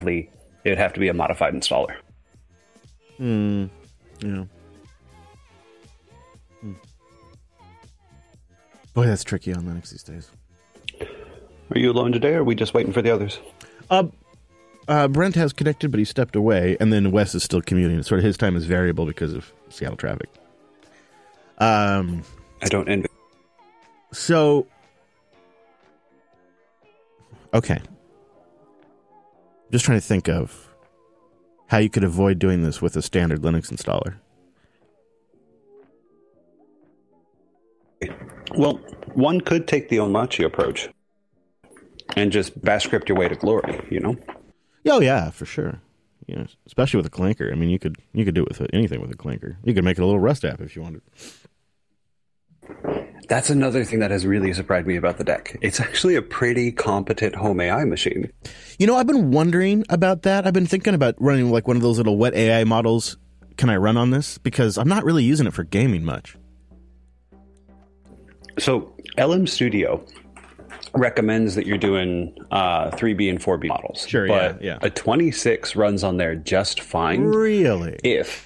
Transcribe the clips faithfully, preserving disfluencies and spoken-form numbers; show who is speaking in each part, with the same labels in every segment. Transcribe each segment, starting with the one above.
Speaker 1: it would have to be a modified installer.
Speaker 2: Hmm. Yeah. Hmm. Boy, that's tricky on Linux these days.
Speaker 1: Are you alone today, or are we just waiting for the others?
Speaker 2: Uh, uh, Brent has connected, but he stepped away, and then Wes is still commuting. Sort of his time is variable because of Seattle traffic. Um,
Speaker 1: I don't envy.
Speaker 2: So, okay. Just trying to think of how you could avoid doing this with a standard Linux installer.
Speaker 1: Well, one could take the Onmachi approach and just bash script your way to glory, you know?
Speaker 2: Oh, yeah, for sure. You know, especially with a clanker. I mean, you could you could do it with anything with a clanker. You could make it a little Rust app if you wanted.
Speaker 1: That's another thing that has really surprised me about the deck. It's actually a pretty competent home A I machine.
Speaker 2: You know, I've been wondering about that. I've been thinking about running like one of those little wet A I models. Can I run on this? Because I'm not really using it for gaming much.
Speaker 1: So L M Studio recommends that you're doing uh, three B and four B models.
Speaker 2: Sure,
Speaker 1: but
Speaker 2: yeah, yeah.
Speaker 1: a twenty-six runs on there just fine.
Speaker 2: Really?
Speaker 1: If,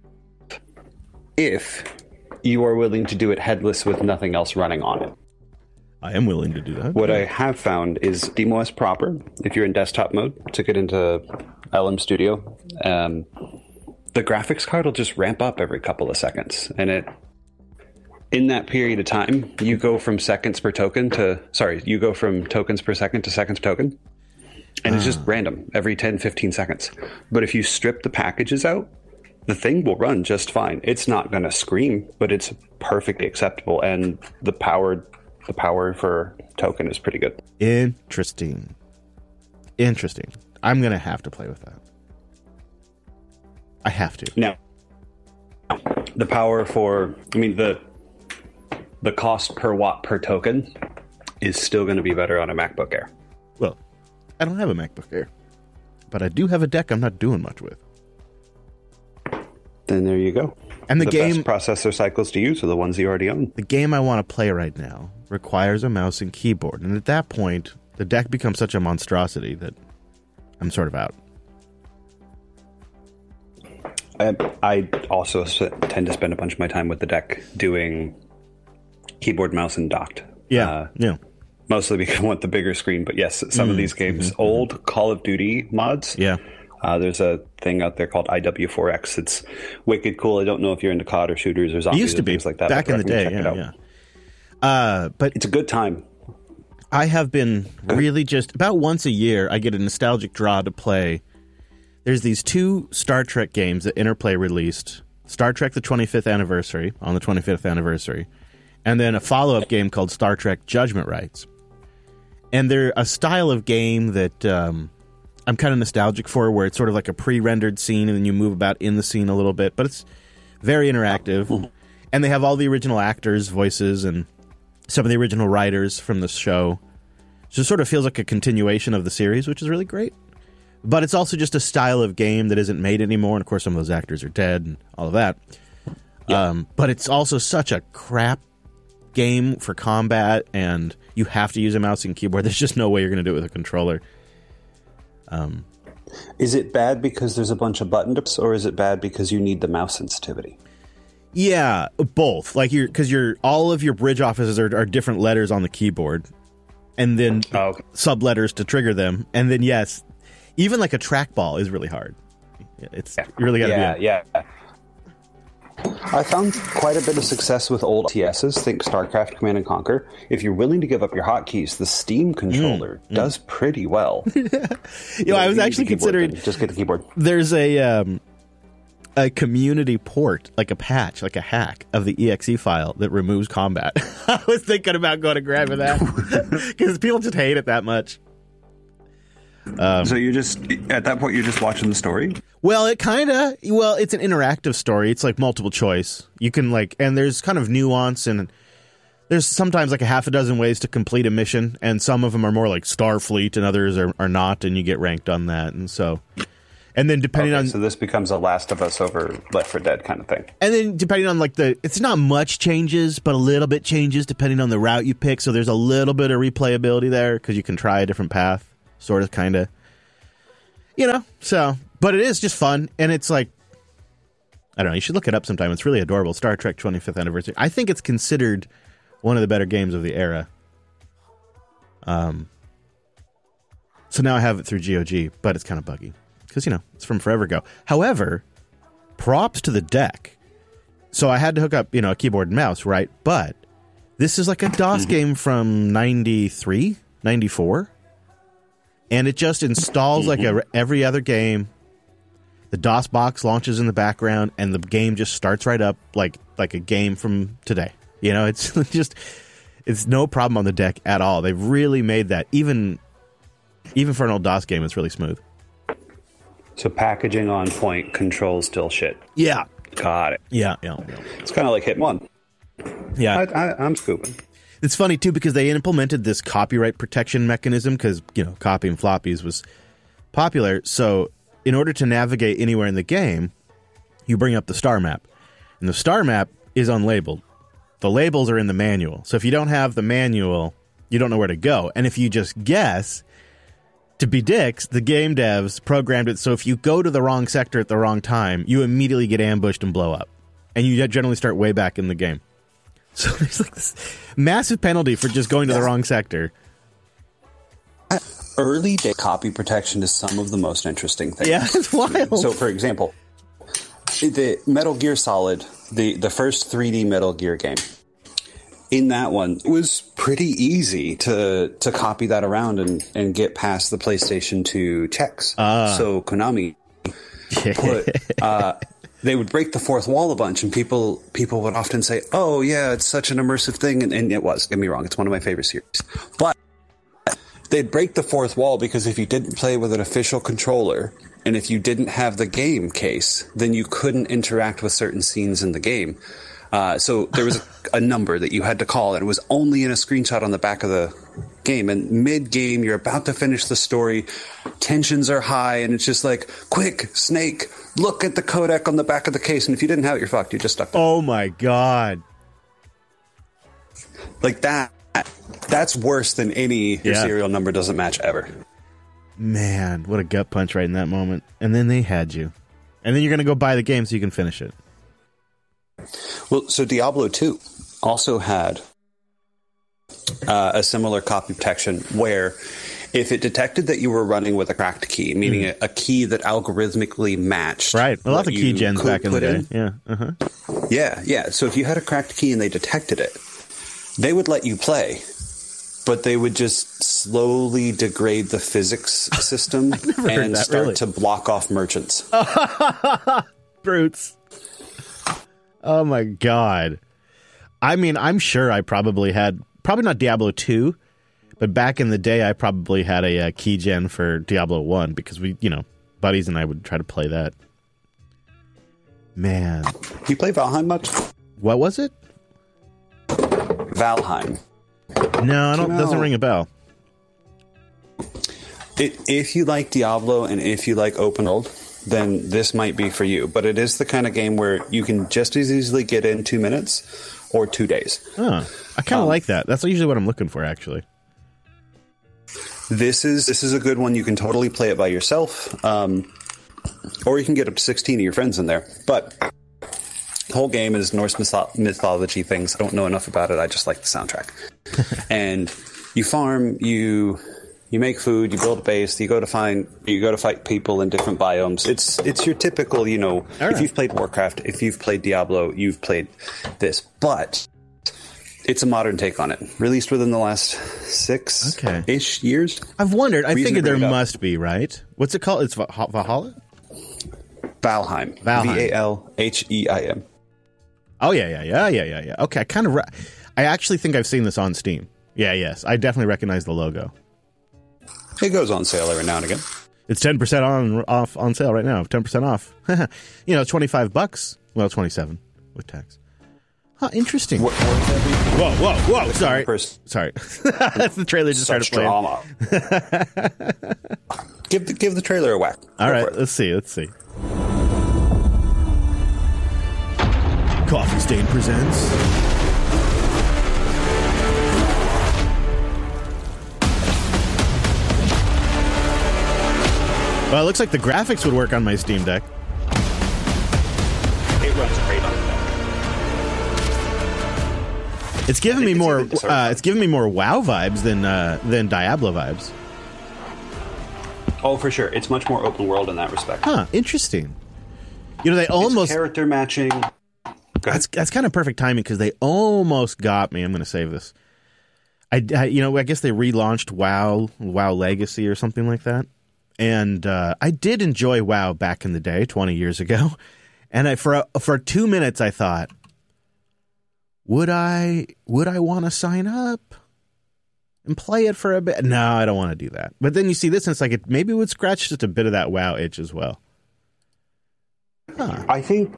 Speaker 1: if you are willing to do it headless with nothing else running on it.
Speaker 2: I am willing to do that.
Speaker 1: What I have found is DemoS proper, if you're in desktop mode, took it into L M Studio, um, the graphics card will just ramp up every couple of seconds. And it, in that period of time, you go from seconds per token to, sorry, you go from tokens per second to seconds per token. And uh. it's just random every ten, fifteen seconds. But if you strip the packages out, the thing will run just fine. It's not going to scream, but it's perfectly acceptable. And the power, the power for token is pretty good.
Speaker 2: Interesting. Interesting. I'm going to have to play with that. I have to.
Speaker 1: Now, the power for, I mean, the the cost per watt per token is still going to be better on a MacBook Air.
Speaker 2: Well, I don't have a MacBook Air, but I do have a deck I'm not doing much with.
Speaker 1: Then there you go.
Speaker 2: And the,
Speaker 1: the
Speaker 2: game
Speaker 1: best processor cycles to use are the ones you already own.
Speaker 2: The game I want to play right now requires a mouse and keyboard, and at that point, the deck becomes such a monstrosity that I'm sort of out.
Speaker 1: I, I also tend to spend a bunch of my time with the deck doing keyboard, mouse, and docked.
Speaker 2: Yeah,
Speaker 1: uh,
Speaker 2: yeah.
Speaker 1: Mostly because I want the bigger screen, but yes, some
Speaker 2: mm,
Speaker 1: of these games,
Speaker 2: mm-hmm,
Speaker 1: old
Speaker 2: mm-hmm.
Speaker 1: Call of Duty mods.
Speaker 2: Yeah.
Speaker 1: Uh, there's a thing out there called I W four X. It's wicked cool. I don't know if you're into C O D or shooters or zombies.
Speaker 2: It used to
Speaker 1: or
Speaker 2: be
Speaker 1: things like that.
Speaker 2: back in the day. Yeah, yeah. Uh, but
Speaker 1: it's a good time.
Speaker 2: I have been really just about once a year. I get a nostalgic draw to play. There's these two Star Trek games that Interplay released: Star Trek: The twenty-fifth Anniversary on the twenty-fifth anniversary, and then a follow-up game called Star Trek: Judgment Rights. And they're a style of game that. Um, I'm kind of nostalgic for, where it's sort of like a pre-rendered scene and then you move about in the scene a little bit, but it's very interactive. And they have all the original actors' voices and some of the original writers from the show. So it sort of feels like a continuation of the series, which is really great. But it's also just a style of game that isn't made anymore, and of course some of those actors are dead and all of that. Yeah. Um, but it's also such a crap game for combat, and you have to use a mouse and keyboard. There's just no way you're going to do it with a controller. Um,
Speaker 1: is it bad because there's a bunch of button dips, or is it bad because you need the mouse sensitivity?
Speaker 2: Yeah, both. Like you're because you're all of your bridge offices are, are different letters on the keyboard, and then
Speaker 1: oh, okay.
Speaker 2: sub letters to trigger them, and then yes, even like a trackball is really hard. It's
Speaker 1: yeah.
Speaker 2: you really got to
Speaker 1: yeah,
Speaker 2: be.
Speaker 1: Yeah, yeah. I found quite a bit of success with old T Ss. Think StarCraft Command and Conquer. If you're willing to give up your hotkeys, the Steam controller mm, does mm. pretty well.
Speaker 2: you know, I was actually considering
Speaker 1: keyboard, just get the keyboard.
Speaker 2: There's a um, a community port, like a patch, like a hack of the E X E file that removes combat. I was thinking about going to grab that because people just hate it that much.
Speaker 1: Um, so you're just at that point you're just watching the story?
Speaker 2: Well, it kind of well, it's an interactive story. It's like multiple choice. You can like, and there's kind of nuance, and there's sometimes like a half a dozen ways to complete a mission, and some of them are more like Starfleet, and others are, are not, and you get ranked on that, and so. And then depending
Speaker 1: okay,
Speaker 2: on
Speaker 1: so this becomes a Last of Us over Left four Dead kind of thing.
Speaker 2: And then depending on like the it's not much changes, but a little bit changes depending on the route you pick. So there's a little bit of replayability there because you can try a different path, sort of, kind of. You know, so, but it is just fun, and it's like, I don't know, you should look it up sometime. It's really adorable. Star Trek twenty-fifth Anniversary. I think it's considered one of the better games of the era. Um, so now I have it through G O G, but it's kind of buggy, because, you know, it's from forever ago. However, props to the deck. So I had to hook up, you know, a keyboard and mouse, right? But this is like a DOS mm-hmm. game from ninety-three, ninety-four. And it just installs mm-hmm. like a, every other game. The DOS box launches in the background, and the game just starts right up like like a game from today. You know, it's just, it's no problem on the deck at all. They've really made that, even even for an old DOS game, it's really smooth.
Speaker 1: So packaging on point, controls still shit.
Speaker 2: Yeah.
Speaker 1: Got it.
Speaker 2: Yeah, yeah. yeah.
Speaker 1: It's kind of like Hitmon.
Speaker 2: Yeah.
Speaker 1: I, I, I'm scooping.
Speaker 2: It's funny, too, because they implemented this copyright protection mechanism because, you know, copying floppies was popular. So in order to navigate anywhere in the game, you bring up the star map. And the star map is unlabeled. The labels are in the manual. So if you don't have the manual, you don't know where to go. And if you just guess, to be dicks, the game devs programmed it so if you go to the wrong sector at the wrong time, you immediately get ambushed and blow up. And you generally start way back in the game. So there's like this massive penalty for just going to the wrong sector.
Speaker 1: Early day copy protection is some of the most interesting things.
Speaker 2: Yeah, it's wild.
Speaker 1: So, for example, the Metal Gear Solid, the, the first three D Metal Gear game, in that one, it was pretty easy to to copy that around and, and get past the PlayStation two checks. Uh. So Konami put... Uh, they would break the fourth wall a bunch, and people people would often say, oh, yeah, it's such an immersive thing. And, and it was. Get me wrong. It's one of my favorite series. But they'd break the fourth wall because if you didn't play with an official controller and if you didn't have the game case, then you couldn't interact with certain scenes in the game. Uh, so there was a, a number that you had to call, and it was only in a screenshot on the back of the game. And mid-game, you're about to finish the story, tensions are high, and it's just like, quick, Snake, look at the codec on the back of the case. And if you didn't have it, you're fucked. You're just stuck there.
Speaker 2: Oh, my God.
Speaker 1: Like that. That's worse than any your yeah. serial number doesn't match ever.
Speaker 2: Man, what a gut punch right in that moment. And then they had you. And then you're going to go buy the game so you can finish it.
Speaker 1: Well, so Diablo two also had uh, a similar copy protection where if it detected that you were running with a cracked key, meaning mm. a, a key that algorithmically matched.
Speaker 2: Right. A lot of key gens back in the day. In, yeah.
Speaker 1: Uh-huh. Yeah. Yeah. So if you had a cracked key and they detected it, they would let you play, but they would just slowly degrade the physics system and start really. to block off merchants.
Speaker 2: Brutes. Oh, my God. I mean, I'm sure I probably had, probably not Diablo two, but back in the day, I probably had a, a key gen for Diablo one because we, you know, buddies and I would try to play that. Man.
Speaker 1: You play Valheim much?
Speaker 2: What was it?
Speaker 1: Valheim.
Speaker 2: No, I don't. You know, doesn't ring a bell.
Speaker 1: It, if you like Diablo and if you like open world, then this might be for you. But it is the kind of game where you can just as easily get in two minutes or two days.
Speaker 2: Oh, I kind of um, like that. That's usually what I'm looking for, actually.
Speaker 1: This is this is a good one. You can totally play it by yourself, um, or you can get up to sixteen of your friends in there. But the whole game is Norse mytho- mythology things. I don't know enough about it. I just like the soundtrack. And you farm, you you make food, you build a base, you go to find, you go to fight people in different biomes. It's it's your typical, you know, right. If you've played Warcraft, if you've played Diablo, you've played this. But it's a modern take on it, released within the last six okay. ish years.
Speaker 2: I've wondered. I figured there must be, right? What's it called? It's Valhalla.
Speaker 1: Valheim.
Speaker 2: Valheim.
Speaker 1: V A L H E I M.
Speaker 2: Oh yeah, yeah, yeah, yeah, yeah, yeah. Okay, I kind of. Re- I actually think I've seen this on Steam. Yeah, yes, I definitely recognize the logo.
Speaker 1: It goes on sale every now and again.
Speaker 2: It's ten percent on off on sale right now. Ten percent off. You know, twenty five bucks. Well, twenty seven with tax. Huh, interesting. What, whoa, whoa, whoa! Sorry, sorry. That's the trailer just
Speaker 1: Such
Speaker 2: started
Speaker 1: drama. give the give the trailer a whack.
Speaker 2: All Go right, let's see. Let's see. Coffee Stain presents. Well, it looks like the graphics would work on my Steam Deck.
Speaker 1: It runs great on the Deck.
Speaker 2: It's giving me more. Uh, it's giving me more WoW vibes than uh, than Diablo vibes.
Speaker 1: Oh, for sure. It's much more open world in that respect.
Speaker 2: Huh. Interesting. You know, they almost
Speaker 1: it's character matching.
Speaker 2: That's that's kind of perfect timing because they almost got me. I'm going to save this. I, I you know I guess they relaunched WoW WoW Legacy or something like that, and uh, I did enjoy WoW back in the day, twenty years ago, and I for a, for two minutes I thought, would I would I want to sign up and play it for a bit? No, I don't want to do that. But then you see this, and it's like it maybe would scratch just a bit of that WoW itch as well. Huh.
Speaker 1: I think.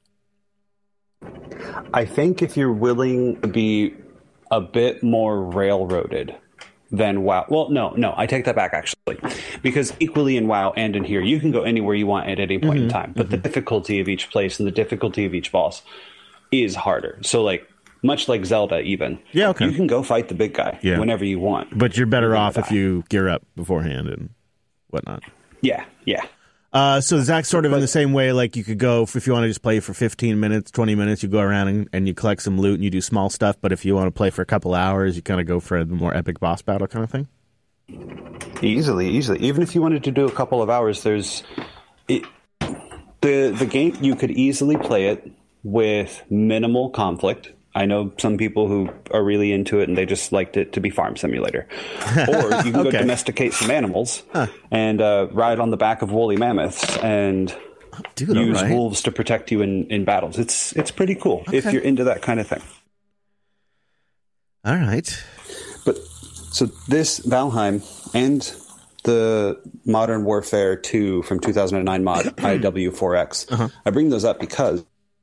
Speaker 1: I think if you're willing to be a bit more railroaded than WoW. Well, no, no, I take that back, actually. Because equally in WoW and in here, you can go anywhere you want at any point mm-hmm. in time. But mm-hmm. the difficulty of each place and the difficulty of each boss is harder. So, like, much like Zelda, even.
Speaker 2: Yeah, okay.
Speaker 1: You can go fight the big guy yeah. whenever you want.
Speaker 2: But you're better off if you gear up beforehand and whatnot.
Speaker 1: Yeah, yeah.
Speaker 2: Uh, so Zach's sort of in the same way, like you could go, if you want to just play for fifteen minutes, twenty minutes, you go around and, and you collect some loot and you do small stuff, but if you want to play for a couple hours, you kind of go for the more epic boss battle kind of thing?
Speaker 1: Easily, easily. Even if you wanted to do a couple of hours, there's... It, the, the game, you could easily play it with minimal conflict. I know some people who are really into it and they just liked it to be Farm Simulator. Or you can okay. go domesticate some animals huh. and uh, ride on the back of woolly mammoths and Dude, use right. wolves to protect you in, in battles. It's it's pretty cool okay. if you're into that kind of thing.
Speaker 2: All right.
Speaker 1: But so this Valheim and the Modern Warfare two from two thousand nine mod, I W four X, uh-huh. I bring those up because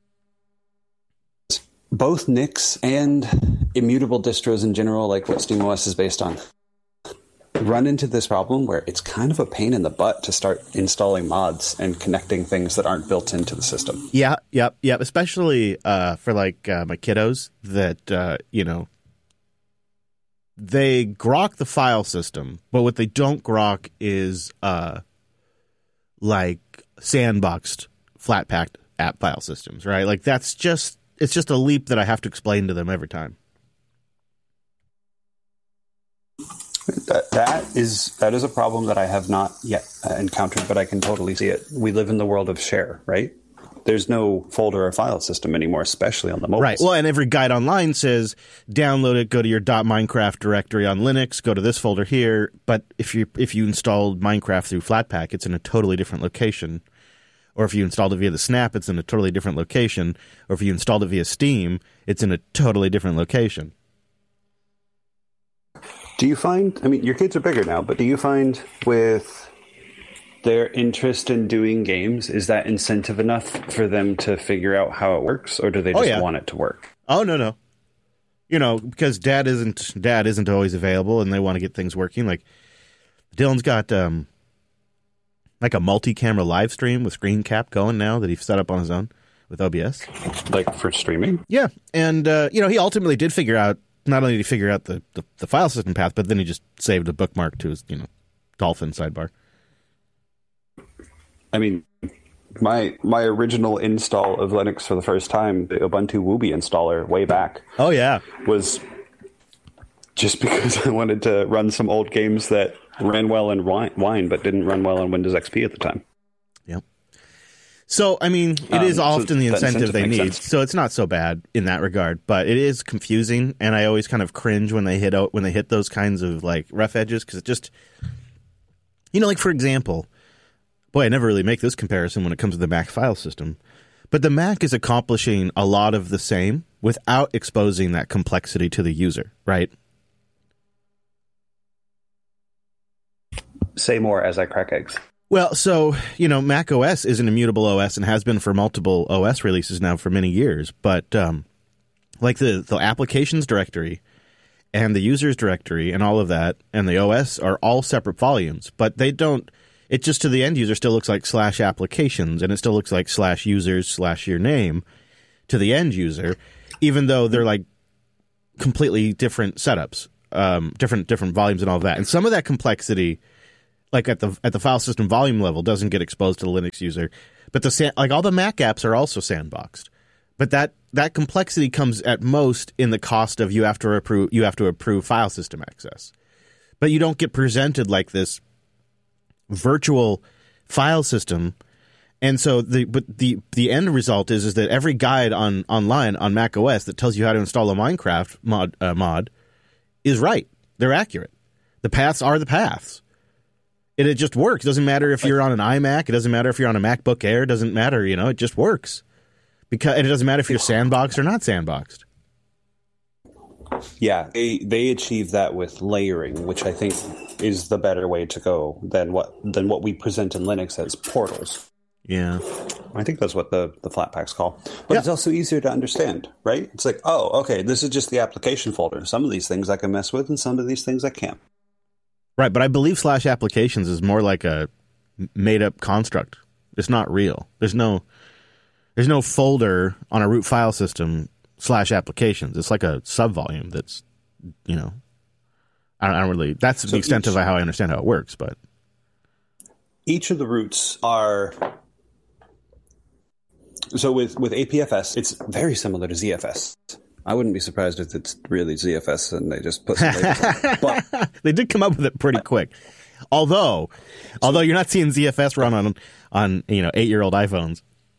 Speaker 1: both Nix and immutable distros in general, like what SteamOS is based on, run into this problem where it's kind of a pain in the butt to start installing mods and connecting things that aren't built into the system.
Speaker 2: Yeah, yep, yep. Especially uh, for like uh, my kiddos that, uh, you know, they grok the file system, but what they don't grok is uh, like sandboxed, flat packed app file systems, right? Like that's just... It's just a leap that I have to explain to them every time.
Speaker 1: That, that is that is a problem that I have not yet uh, encountered, but I can totally see it. We live in the world of share, right? There's no folder or file system anymore, especially on the mobile.
Speaker 2: Right. Well, and every guide online says download it, go to your .minecraft directory on Linux, go to this folder here. But if you if you installed Minecraft through Flatpak, it's in a totally different location. Or if you installed it via the Snap, it's in a totally different location. Or if you installed it via Steam, it's in a totally different location.
Speaker 1: Do you find, I mean, your kids are bigger now, but do you find with their interest in doing games, is that incentive enough for them to figure out how it works? Or do they just oh, yeah. want it to work?
Speaker 2: Oh, no, no. You know, because dad isn't, dad isn't always available and they want to get things working. Like, Dylan's got... Um, like a multi-camera live stream with screen cap going now that he set up on his own with O B S.
Speaker 1: Like for streaming?
Speaker 2: Yeah. And, uh, you know, he ultimately did figure out, not only did he figure out the, the, the file system path, but then he just saved a bookmark to his, you know, Dolphin sidebar.
Speaker 1: I mean, my my original install of Linux for the first time, the Ubuntu Wooby installer way back.
Speaker 2: Oh, yeah.
Speaker 1: Was just because I wanted to run some old games that ran well in Wine, but didn't run well on Windows X P at the time.
Speaker 2: Yep. So, I mean, it is um, often so the incentive, incentive they need, sense. So it's not so bad in that regard, but it is confusing, and I always kind of cringe when they hit out, when they hit those kinds of like rough edges, because it just, you know, like for example, boy, I never really make this comparison when it comes to the Mac file system, but the Mac is accomplishing a lot of the same without exposing that complexity to the user, right?
Speaker 1: Say more as I crack eggs.
Speaker 2: Well, so, you know, Mac O S is an immutable O S and has been for multiple O S releases now for many years. But um, like the, the applications directory and the users directory and all of that and the O S are all separate volumes. But they don't – it just to the end user still looks like slash applications and it still looks like slash users slash your name to the end user, even though they're like completely different setups, um, different different volumes and all of that. And some of that complexity – like at the at the file system volume level, doesn't get exposed to the Linux user. But the like all the Mac apps are also sandboxed. But that, that complexity comes at most in the cost of you have to approve you have to approve file system access. But you don't get presented like this virtual file system. And so the but the the end result is is that every guide on online on Mac O S that tells you how to install a Minecraft mod uh, mod is right. They're accurate. The paths are the paths. It, it just works. It doesn't matter if you're on an iMac. It doesn't matter if you're on a MacBook Air. It doesn't matter. You know, it just works. Because and it doesn't matter if you're sandboxed or not sandboxed.
Speaker 1: Yeah, they they achieve that with layering, which I think is the better way to go than what than what we present in Linux as portals.
Speaker 2: Yeah.
Speaker 1: I think that's what the, the Flatpaks call. But
Speaker 2: yeah.
Speaker 1: It's also easier to understand, right? It's like, oh, okay, this is just the application folder. Some of these things I can mess with and some of these things I can't.
Speaker 2: Right, but I believe slash applications is more like a made-up construct. It's not real. There's no there's no folder on a root file system slash applications. It's like a subvolume that's, you know, I don't, I don't really, that's so the extent each, of how I understand how it works, but.
Speaker 1: Each of the roots are, so with, with A P F S, it's very similar to Z F S. I wouldn't be surprised if it's really Z F S and they just put some labels on it. But
Speaker 2: they did come up with it pretty quick. Although, so, although you're not seeing Z F S run on, on you know, eight-year-old iPhones.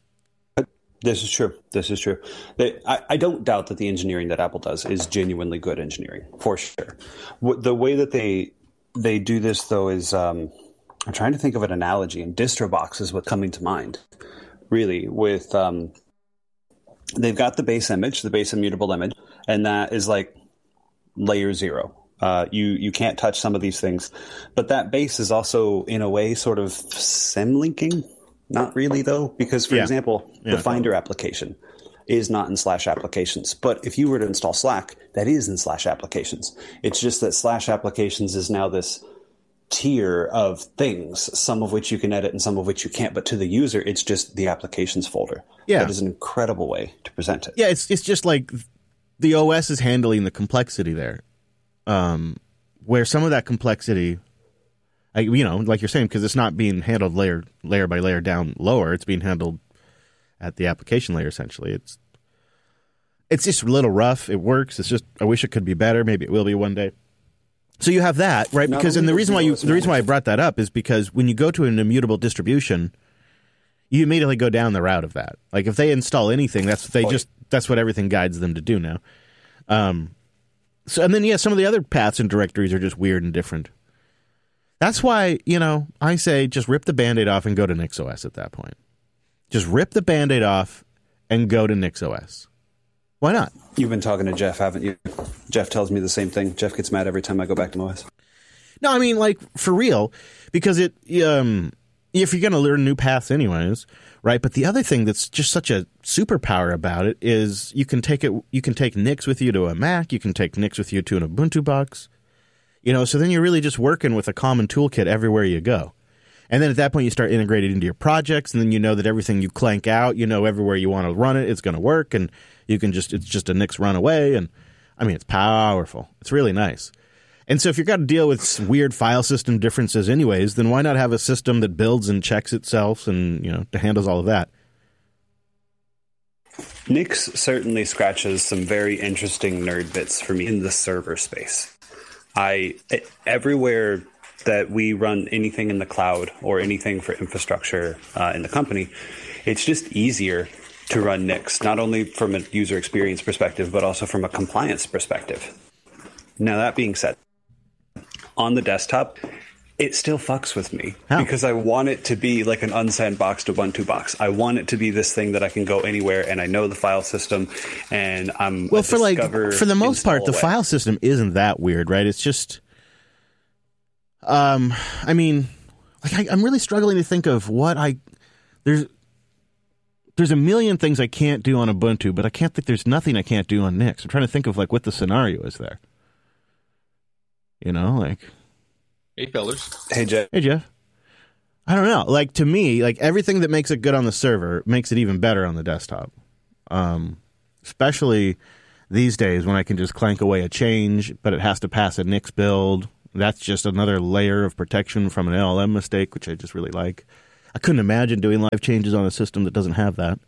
Speaker 1: This is true. This is true. They, I, I don't doubt that the engineering that Apple does is genuinely good engineering, for sure. The way that they they do this, though, is um, I'm trying to think of an analogy, and DistroBox is what's coming to mind, really, with um, they've got the base image, the base immutable image, and that is like layer zero. Uh, you, you can't touch some of these things. But that base is also, in a way, sort of symlinking. Not really, though, because, for yeah. example, yeah. the Finder application is not in slash applications. But if you were to install Slack, that is in slash applications. It's just that slash applications is now this tier of things, some of which you can edit and some of which you can't. But to the user, it's just the applications folder.
Speaker 2: Yeah.
Speaker 1: That is an incredible way to present it.
Speaker 2: Yeah, it's it's just like the O S is handling the complexity there, um, where some of that complexity... You know, like you're saying, because it's not being handled layer layer by layer down lower. It's being handled at the application layer, essentially. It's it's just a little rough. It works. It's just, I wish it could be better. Maybe it will be one day. So you have that, right? Not because and the reason why you the reason why I brought that up is because when you go to an immutable distribution, you immediately go down the route of that. Like if they install anything, that's they just that's what everything guides them to do now. Um, so and then yeah, some of the other paths and directories are just weird and different. That's why, you know, I say just rip the Band-Aid off and go to NixOS at that point. Just rip the Band-Aid off and go to NixOS. Why not?
Speaker 1: You've been talking to Jeff, haven't you? Jeff tells me the same thing. Jeff gets mad every time I go back to O S.
Speaker 2: No, I mean, like, for real, because it, um, if you're going to learn new paths anyways, right? But the other thing that's just such a superpower about it is you can take it, you can take Nix with you to a Mac, you can take Nix with you to an Ubuntu box. You know, so then you're really just working with a common toolkit everywhere you go. And then at that point, you start integrating into your projects, and then you know that everything you clank out, you know everywhere you want to run it, it's going to work, and you can just, it's just a Nix run away. And I mean, it's powerful. It's really nice. And so if you've got to deal with weird file system differences anyways, then why not have a system that builds and checks itself and, you know, handles all of that?
Speaker 1: Nix certainly scratches some very interesting nerd bits for me in the server space. I everywhere that we run anything in the cloud or anything for infrastructure uh, in the company, it's just easier to run Nix, not only from a user experience perspective, but also from a compliance perspective. Now, that being said, on the desktop, it still fucks with me How? because I want it to be like an unsandboxed Ubuntu box. I want it to be this thing that I can go anywhere and I know the file system and I'm
Speaker 2: well for like for the most part the away. File system isn't that weird, right? It's just, um, I mean, like I, I'm really struggling to think of what I there's there's a million things I can't do on Ubuntu, but I can't think there's nothing I can't do on Nix. I'm trying to think of like what the scenario is there. You know, like.
Speaker 3: Hey, fellas.
Speaker 1: Hey, Jeff.
Speaker 2: Hey, Jeff. I don't know. Like, to me, like, everything that makes it good on the server makes it even better on the desktop. Um, especially these days when I can just clank away a change, but it has to pass a Nix build. That's just another layer of protection from an L L M mistake, which I just really like. I couldn't imagine doing live changes on a system that doesn't have that.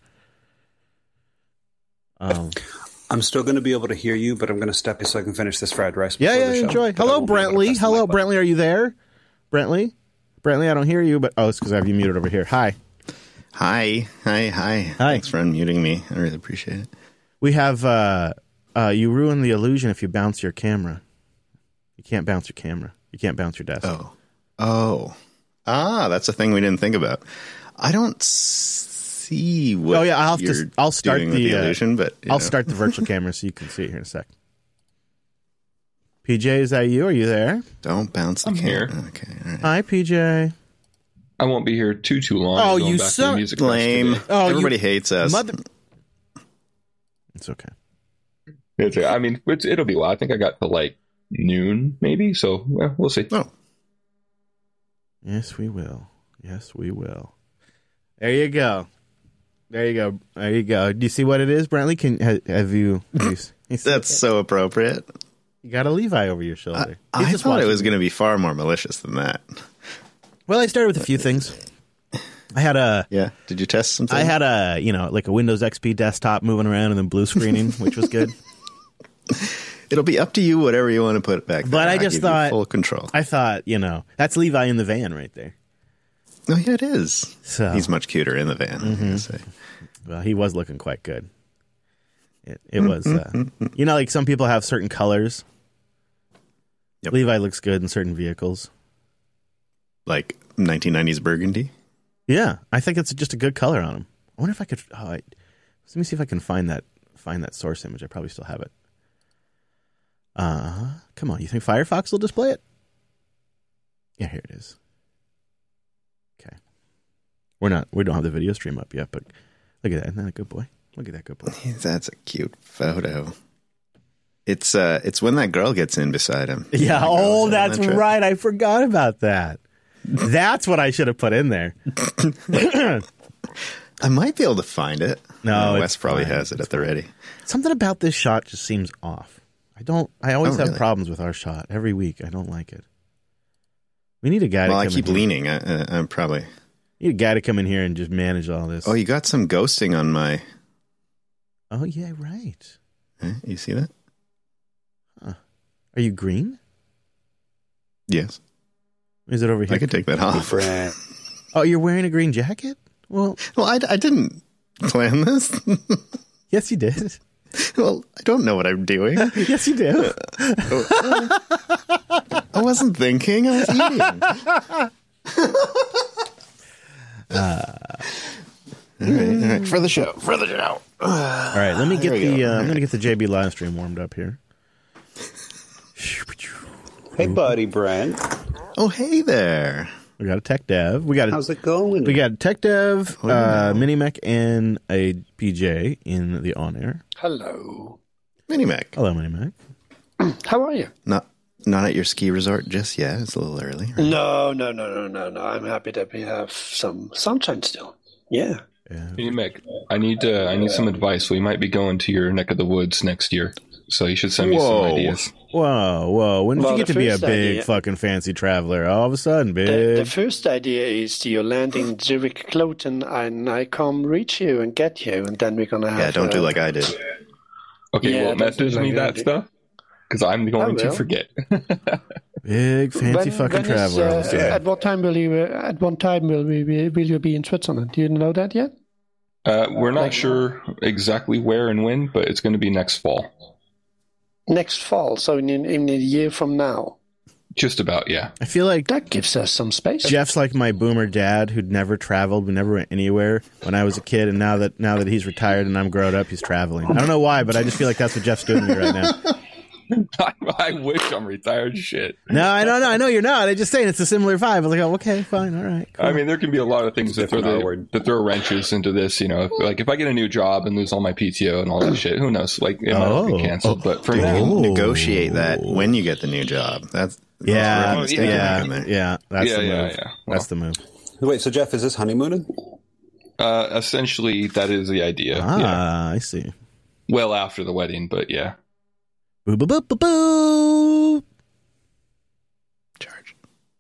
Speaker 2: Um,
Speaker 1: I'm still going to be able to hear you, but I'm going to step you so I can finish this fried rice.
Speaker 2: Yeah, yeah,
Speaker 1: the show,
Speaker 2: enjoy. Hello, Brentley. Hello, Brentley. Are you there? Brentley? Brentley, I don't hear you, but oh, it's because I have you muted over here. Hi.
Speaker 4: Hi. Hi. Hi.
Speaker 2: Hi.
Speaker 4: Thanks for unmuting me. I really appreciate it.
Speaker 2: We have, uh, uh, you ruin the illusion if you bounce your camera. You can't bounce your camera. You can't bounce your desk.
Speaker 4: Oh. Oh. Ah, that's a thing we didn't think about. I don't see what
Speaker 2: Oh, yeah, I'll have
Speaker 4: you're
Speaker 2: to, I'll start
Speaker 4: doing
Speaker 2: the,
Speaker 4: with the
Speaker 2: uh,
Speaker 4: illusion, but you
Speaker 2: I'll
Speaker 4: know.
Speaker 2: start the virtual camera so you can see it here in a sec. P J, is that you? Are you there?
Speaker 4: Don't bounce the
Speaker 3: I'm
Speaker 4: camera.
Speaker 3: here.
Speaker 4: Okay. All right.
Speaker 2: Hi, P J.
Speaker 3: I won't be here too too long.
Speaker 2: Oh,
Speaker 3: I'm going
Speaker 2: you
Speaker 3: back to
Speaker 2: suck.
Speaker 3: the music
Speaker 4: Lame.
Speaker 3: fest
Speaker 2: Oh, you-
Speaker 4: Everybody hates us.
Speaker 2: Mother... It's okay.
Speaker 3: today. It's, I mean, it's, it'll be well. I think I got to like noon, maybe. So well, we'll see.
Speaker 4: Oh.
Speaker 2: Yes, we will. Yes, we will. There you go. There you go. There you go. Do you see what it is, Brentley? Can have, have you? Have you, you see
Speaker 4: That's
Speaker 2: it?
Speaker 4: so appropriate.
Speaker 2: You got a Levi over your
Speaker 4: I,
Speaker 2: shoulder.
Speaker 4: I
Speaker 2: He's just
Speaker 4: thought it
Speaker 2: watching
Speaker 4: was
Speaker 2: you.
Speaker 4: going to be far more malicious than that.
Speaker 2: Well, I started with a few things. I had a.
Speaker 4: Yeah. Did you test some things?
Speaker 2: I had a, you know, like a Windows X P desktop moving around and then blue screening, which was good.
Speaker 4: It'll be up to you, whatever you want to put back there.
Speaker 2: But I
Speaker 4: I'll
Speaker 2: just
Speaker 4: give you
Speaker 2: thought-
Speaker 4: full control.
Speaker 2: I thought, you know, that's Levi in the van right there.
Speaker 4: Oh, yeah, it is.
Speaker 2: So-
Speaker 4: He's much cuter in the van. I'm gonna say.
Speaker 2: Well, he was looking quite good. It, it was, uh, you know, like some people have certain colors.
Speaker 4: Yep.
Speaker 2: Levi looks good in certain vehicles.
Speaker 4: Like nineteen nineties burgundy.
Speaker 2: Yeah, I think it's just a good color on him. I wonder if I could. Oh, I, let me see if I can find that find that source image. I probably still have it. Uh come on. You think Firefox will display it? Yeah, here it is. Okay, we're not. We don't have the video stream up yet, but look at that. Isn't that a good boy? Look at that good boy.
Speaker 4: That's a cute photo. It's uh, it's when that girl gets in beside him.
Speaker 2: Yeah.
Speaker 4: That girl
Speaker 2: Oh,
Speaker 4: on
Speaker 2: that's
Speaker 4: that trip.
Speaker 2: right. I forgot about that. That's what I should have put in there.
Speaker 4: I might be able to find it.
Speaker 2: No,
Speaker 4: Uh,
Speaker 2: it's
Speaker 4: Wes probably
Speaker 2: fine.
Speaker 4: has it at the ready.
Speaker 2: Something about this shot just seems off. I don't. I always
Speaker 4: Oh,
Speaker 2: have
Speaker 4: really?
Speaker 2: problems with our shot every week. I don't like it. We need a guy.
Speaker 4: Well,
Speaker 2: to
Speaker 4: I
Speaker 2: come
Speaker 4: keep
Speaker 2: in here.
Speaker 4: leaning. I, I, I'm probably.
Speaker 2: Need a guy to come in here and just manage all this.
Speaker 4: Oh, you got some ghosting on my.
Speaker 2: Oh, yeah, right.
Speaker 4: Eh, you see that?
Speaker 2: Are you green?
Speaker 4: Yes,
Speaker 2: Is it over here?
Speaker 4: I could take that off.
Speaker 1: Brent.
Speaker 2: Oh, you're wearing a green jacket? Well,
Speaker 4: Well, I, I didn't plan this.
Speaker 2: yes, you did.
Speaker 4: Well, I don't know what I'm doing.
Speaker 2: Yes, you did.
Speaker 4: I wasn't thinking. I was eating.
Speaker 2: Uh,
Speaker 4: all right, all right. For the show. For the show.
Speaker 2: All right, let me get
Speaker 4: There we
Speaker 2: the.
Speaker 4: go.
Speaker 2: Uh, I'm
Speaker 4: All
Speaker 2: going to get the J B live stream warmed up here.
Speaker 1: Hey, buddy, Brent.
Speaker 4: Oh, hey there.
Speaker 2: We got a tech dev. We got a,
Speaker 1: How's it going?
Speaker 2: we got a tech dev,
Speaker 4: Oh,
Speaker 2: uh,
Speaker 4: no.
Speaker 2: Minimec, and a P J in the on air.
Speaker 5: Hello.
Speaker 4: Minimac.
Speaker 2: Hello, Minimec.
Speaker 5: How are you?
Speaker 4: Not not at your ski resort just yet. It's a little early. Right?
Speaker 5: No, no, no, no, no, no. I'm happy that we have some sunshine still. Yeah.
Speaker 2: Yeah.
Speaker 3: Hey, Mick, I need uh, I need some advice. We might be going to your neck of the woods next year, so you should send me
Speaker 4: Whoa.
Speaker 3: some ideas.
Speaker 2: Whoa, whoa! When did
Speaker 5: Well,
Speaker 2: you get
Speaker 5: the
Speaker 2: to be a
Speaker 5: first
Speaker 2: big
Speaker 5: idea-
Speaker 2: fucking fancy traveler? All of a sudden,
Speaker 5: The,
Speaker 2: big.
Speaker 5: the first idea is you're landing Zurich Cloten and I come reach you and get you, and then we're gonna have.
Speaker 4: Yeah, don't do
Speaker 5: uh,
Speaker 4: like I did.
Speaker 3: Okay,
Speaker 5: Yeah,
Speaker 3: well,
Speaker 5: that's
Speaker 3: message me
Speaker 5: like
Speaker 3: that
Speaker 5: that.
Speaker 3: stuff because I'm going to
Speaker 5: will.
Speaker 3: forget.
Speaker 2: Big fancy
Speaker 5: when-
Speaker 2: fucking
Speaker 5: when is,
Speaker 2: traveler. all of a
Speaker 5: uh,
Speaker 2: sudden.
Speaker 5: At what time will you? Uh, at what time will we? Be, will you be in Switzerland? Do you know that yet?
Speaker 3: Uh, we're not sure exactly where and when, but it's going to be next fall.
Speaker 5: Next fall, so in in a year from now.
Speaker 3: Just about, yeah.
Speaker 2: I feel like
Speaker 5: That gives us some space.
Speaker 2: Jeff's like my boomer dad who'd never traveled, we never went anywhere when I was a kid, and now that now that he's retired and I'm grown up, he's traveling. I don't know why, but I just feel like that's what Jeff's doing to me right now.
Speaker 3: I, I wish I'm retired. Shit.
Speaker 2: No, I don't know. I know you're not. I'm just saying it's a similar vibe. I was like, oh, okay, fine, all right. Cool.
Speaker 3: I mean, there can be a lot of things that throw,
Speaker 1: different
Speaker 3: the,
Speaker 1: word.
Speaker 3: that throw wrenches into this. You know, if, like if I get a new job and lose all my P T O and all that shit, who knows? Like it might all
Speaker 2: Oh.
Speaker 3: be canceled. But for
Speaker 4: You
Speaker 3: now,
Speaker 4: can negotiate that when you get the new job. That's, that's
Speaker 2: yeah,
Speaker 4: a mistake
Speaker 2: yeah,
Speaker 4: you're
Speaker 2: yeah,
Speaker 4: making there.
Speaker 2: That's
Speaker 3: Yeah,
Speaker 2: the
Speaker 3: yeah,
Speaker 2: move.
Speaker 3: yeah.
Speaker 2: That's the move.
Speaker 1: Wait, so Jeff, is this honeymooning?
Speaker 3: uh, essentially, that is the idea.
Speaker 2: Ah,
Speaker 3: Yeah.
Speaker 2: I see.
Speaker 3: Well after the wedding, but yeah.
Speaker 2: Boo, boo, boo, boo, boo.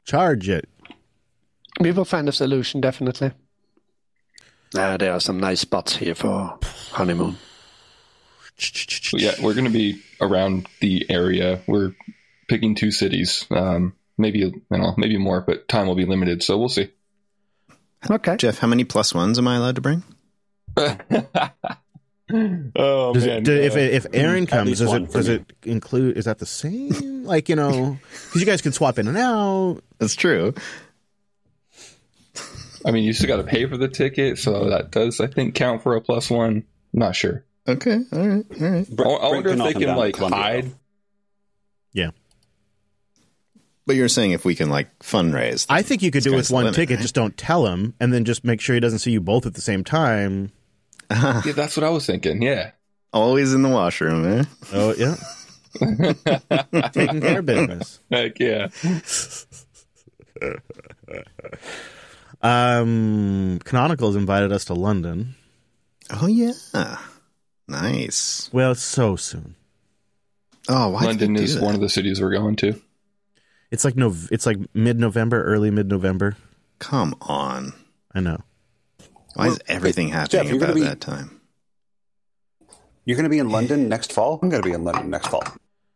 Speaker 2: Charge it.
Speaker 5: We will find a solution, definitely. Uh, there are some nice spots here for honeymoon.
Speaker 3: But yeah, we're going to be around the area. We're picking two cities, um, maybe you know, maybe more, but time will be limited, so we'll see.
Speaker 5: Okay.
Speaker 4: Jeff, how many plus ones am I allowed to bring?
Speaker 3: oh
Speaker 2: Does
Speaker 3: man!
Speaker 2: it, do, if
Speaker 3: uh,
Speaker 2: if Aaron comes,
Speaker 1: least
Speaker 2: does
Speaker 1: one
Speaker 2: it
Speaker 1: for
Speaker 2: does
Speaker 1: me.
Speaker 2: it include? Is that the same? Like, you know, because you guys can swap in and out.
Speaker 4: That's true.
Speaker 3: I mean, you still got to pay for the ticket, so that does, I think, count for a plus one. I'm not sure.
Speaker 4: Okay, all right, all right.
Speaker 3: I, I wonder if
Speaker 1: Brent
Speaker 3: they
Speaker 1: come
Speaker 3: can
Speaker 1: down to
Speaker 3: like
Speaker 1: Columbia,
Speaker 3: hide.
Speaker 1: though.
Speaker 2: Yeah,
Speaker 4: But you're saying if we can like fundraise,
Speaker 2: I think you could do it with
Speaker 4: sky's the
Speaker 2: one
Speaker 4: limit,
Speaker 2: ticket.
Speaker 4: right?
Speaker 2: Just don't tell him, and then just make sure he doesn't see you both at the same time.
Speaker 3: Yeah, that's what I was thinking. Yeah.
Speaker 4: always in the washroom, eh?
Speaker 2: Oh yeah, taking care of business.
Speaker 3: Heck yeah.
Speaker 2: Um, Canonical's invited us to London.
Speaker 4: Oh yeah, nice.
Speaker 2: Well, so soon.
Speaker 4: Oh, why
Speaker 3: London
Speaker 4: did they do
Speaker 3: is
Speaker 4: that?
Speaker 3: one of the cities we're going to.
Speaker 2: It's like no, it's like mid-November, early mid-November.
Speaker 4: Come on,
Speaker 2: I know.
Speaker 4: why is everything happening
Speaker 1: you're gonna
Speaker 4: about
Speaker 1: be-
Speaker 4: that time?
Speaker 1: You're going to be in London next fall? I'm going to be in London next fall.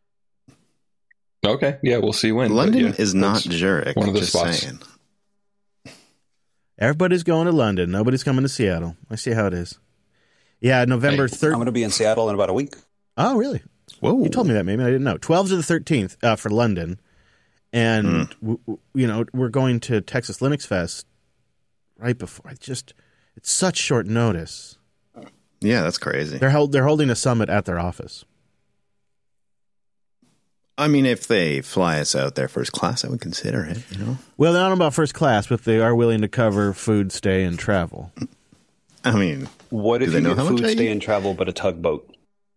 Speaker 3: Okay. Yeah, we'll see when. but
Speaker 4: London
Speaker 3: yeah,
Speaker 4: is not
Speaker 3: that's
Speaker 4: Zurich.
Speaker 3: one of the
Speaker 4: just
Speaker 3: spots.
Speaker 4: saying.
Speaker 2: Everybody's going to London. Nobody's coming to Seattle. I see how it is. Yeah, November
Speaker 3: Hey,
Speaker 2: third.
Speaker 1: I'm going to be in Seattle in about a week.
Speaker 2: Oh, really?
Speaker 4: Whoa,
Speaker 2: You told me that, maybe I didn't know. twelfth to the thirteenth uh, for London, and
Speaker 4: Hmm.
Speaker 2: w- w- you know we're going to Texas Linux Fest right before. I just it's such short notice.
Speaker 4: Yeah, that's crazy.
Speaker 2: They're held, they're holding a summit at their office.
Speaker 4: I mean, if they fly us out there first class, I would consider it. You know,
Speaker 2: Well, they're not about first class, but they are willing to cover food, stay, and travel.
Speaker 4: I mean,
Speaker 1: What if
Speaker 4: Do they
Speaker 1: you
Speaker 4: know
Speaker 1: get
Speaker 4: how much
Speaker 1: food,
Speaker 4: I
Speaker 1: stay,
Speaker 4: eat?
Speaker 1: and travel, but a tugboat?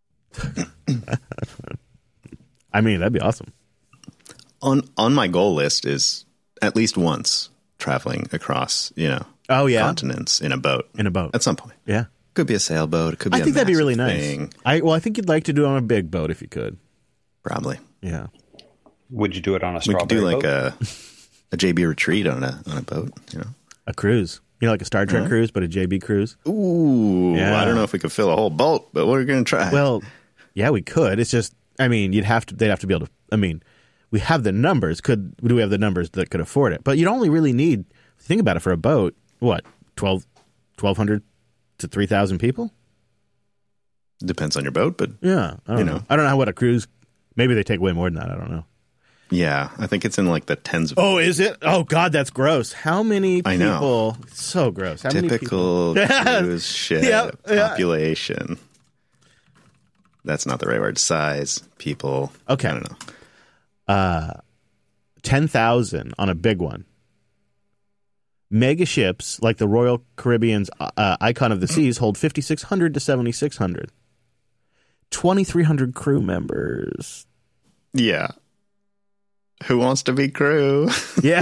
Speaker 2: I mean, that'd be awesome.
Speaker 4: on on my goal list is at least once traveling across, you know,
Speaker 2: Oh yeah,
Speaker 4: continents in a boat
Speaker 2: in a boat.
Speaker 4: at some point.
Speaker 2: Yeah,
Speaker 4: Could be a sailboat. It could be.
Speaker 2: I
Speaker 4: a
Speaker 2: think that'd be
Speaker 4: massive
Speaker 2: really nice.
Speaker 4: thing,
Speaker 2: I well, I think you'd like to do it on a big boat if you could.
Speaker 4: Probably.
Speaker 2: Yeah.
Speaker 1: Would you do it on a
Speaker 4: We
Speaker 1: strawberry
Speaker 4: could do like
Speaker 1: boat?
Speaker 4: a a J B retreat on a on a boat. You know.
Speaker 2: A cruise. You know, like a Star Trek
Speaker 4: Huh?
Speaker 2: cruise, but a J B cruise.
Speaker 4: Ooh,
Speaker 2: Yeah.
Speaker 4: I don't know if we could fill a whole boat, but we're gonna try.
Speaker 2: Well, yeah, we could. It's just, I mean, you'd have to. They'd have to be able to. I mean, we have the numbers. Could do we have the numbers that could afford it? But you'd only really need. Think about it for a boat. What twelve, twelve hundred to three thousand people?
Speaker 4: depends on your boat, but
Speaker 2: Yeah, I don't
Speaker 4: You
Speaker 2: know.
Speaker 4: know.
Speaker 2: I don't know what a cruise. Maybe they take way more than that. I don't know.
Speaker 4: yeah, I think it's in like the tens of
Speaker 2: Oh, is it? Oh, God, that's gross. How many people?
Speaker 4: I know.
Speaker 2: So gross. How many people?
Speaker 4: typical cruise ship
Speaker 2: Yep, yeah.
Speaker 4: population. That's not the right word. Size, people.
Speaker 2: Okay.
Speaker 4: I don't know.
Speaker 2: ten thousand on a big one. Mega ships like the Royal Caribbean's uh, Icon of the Seas hold fifty-six hundred to seventy-six hundred. twenty-three hundred crew members.
Speaker 4: Yeah. Who wants to be crew?
Speaker 2: Yeah.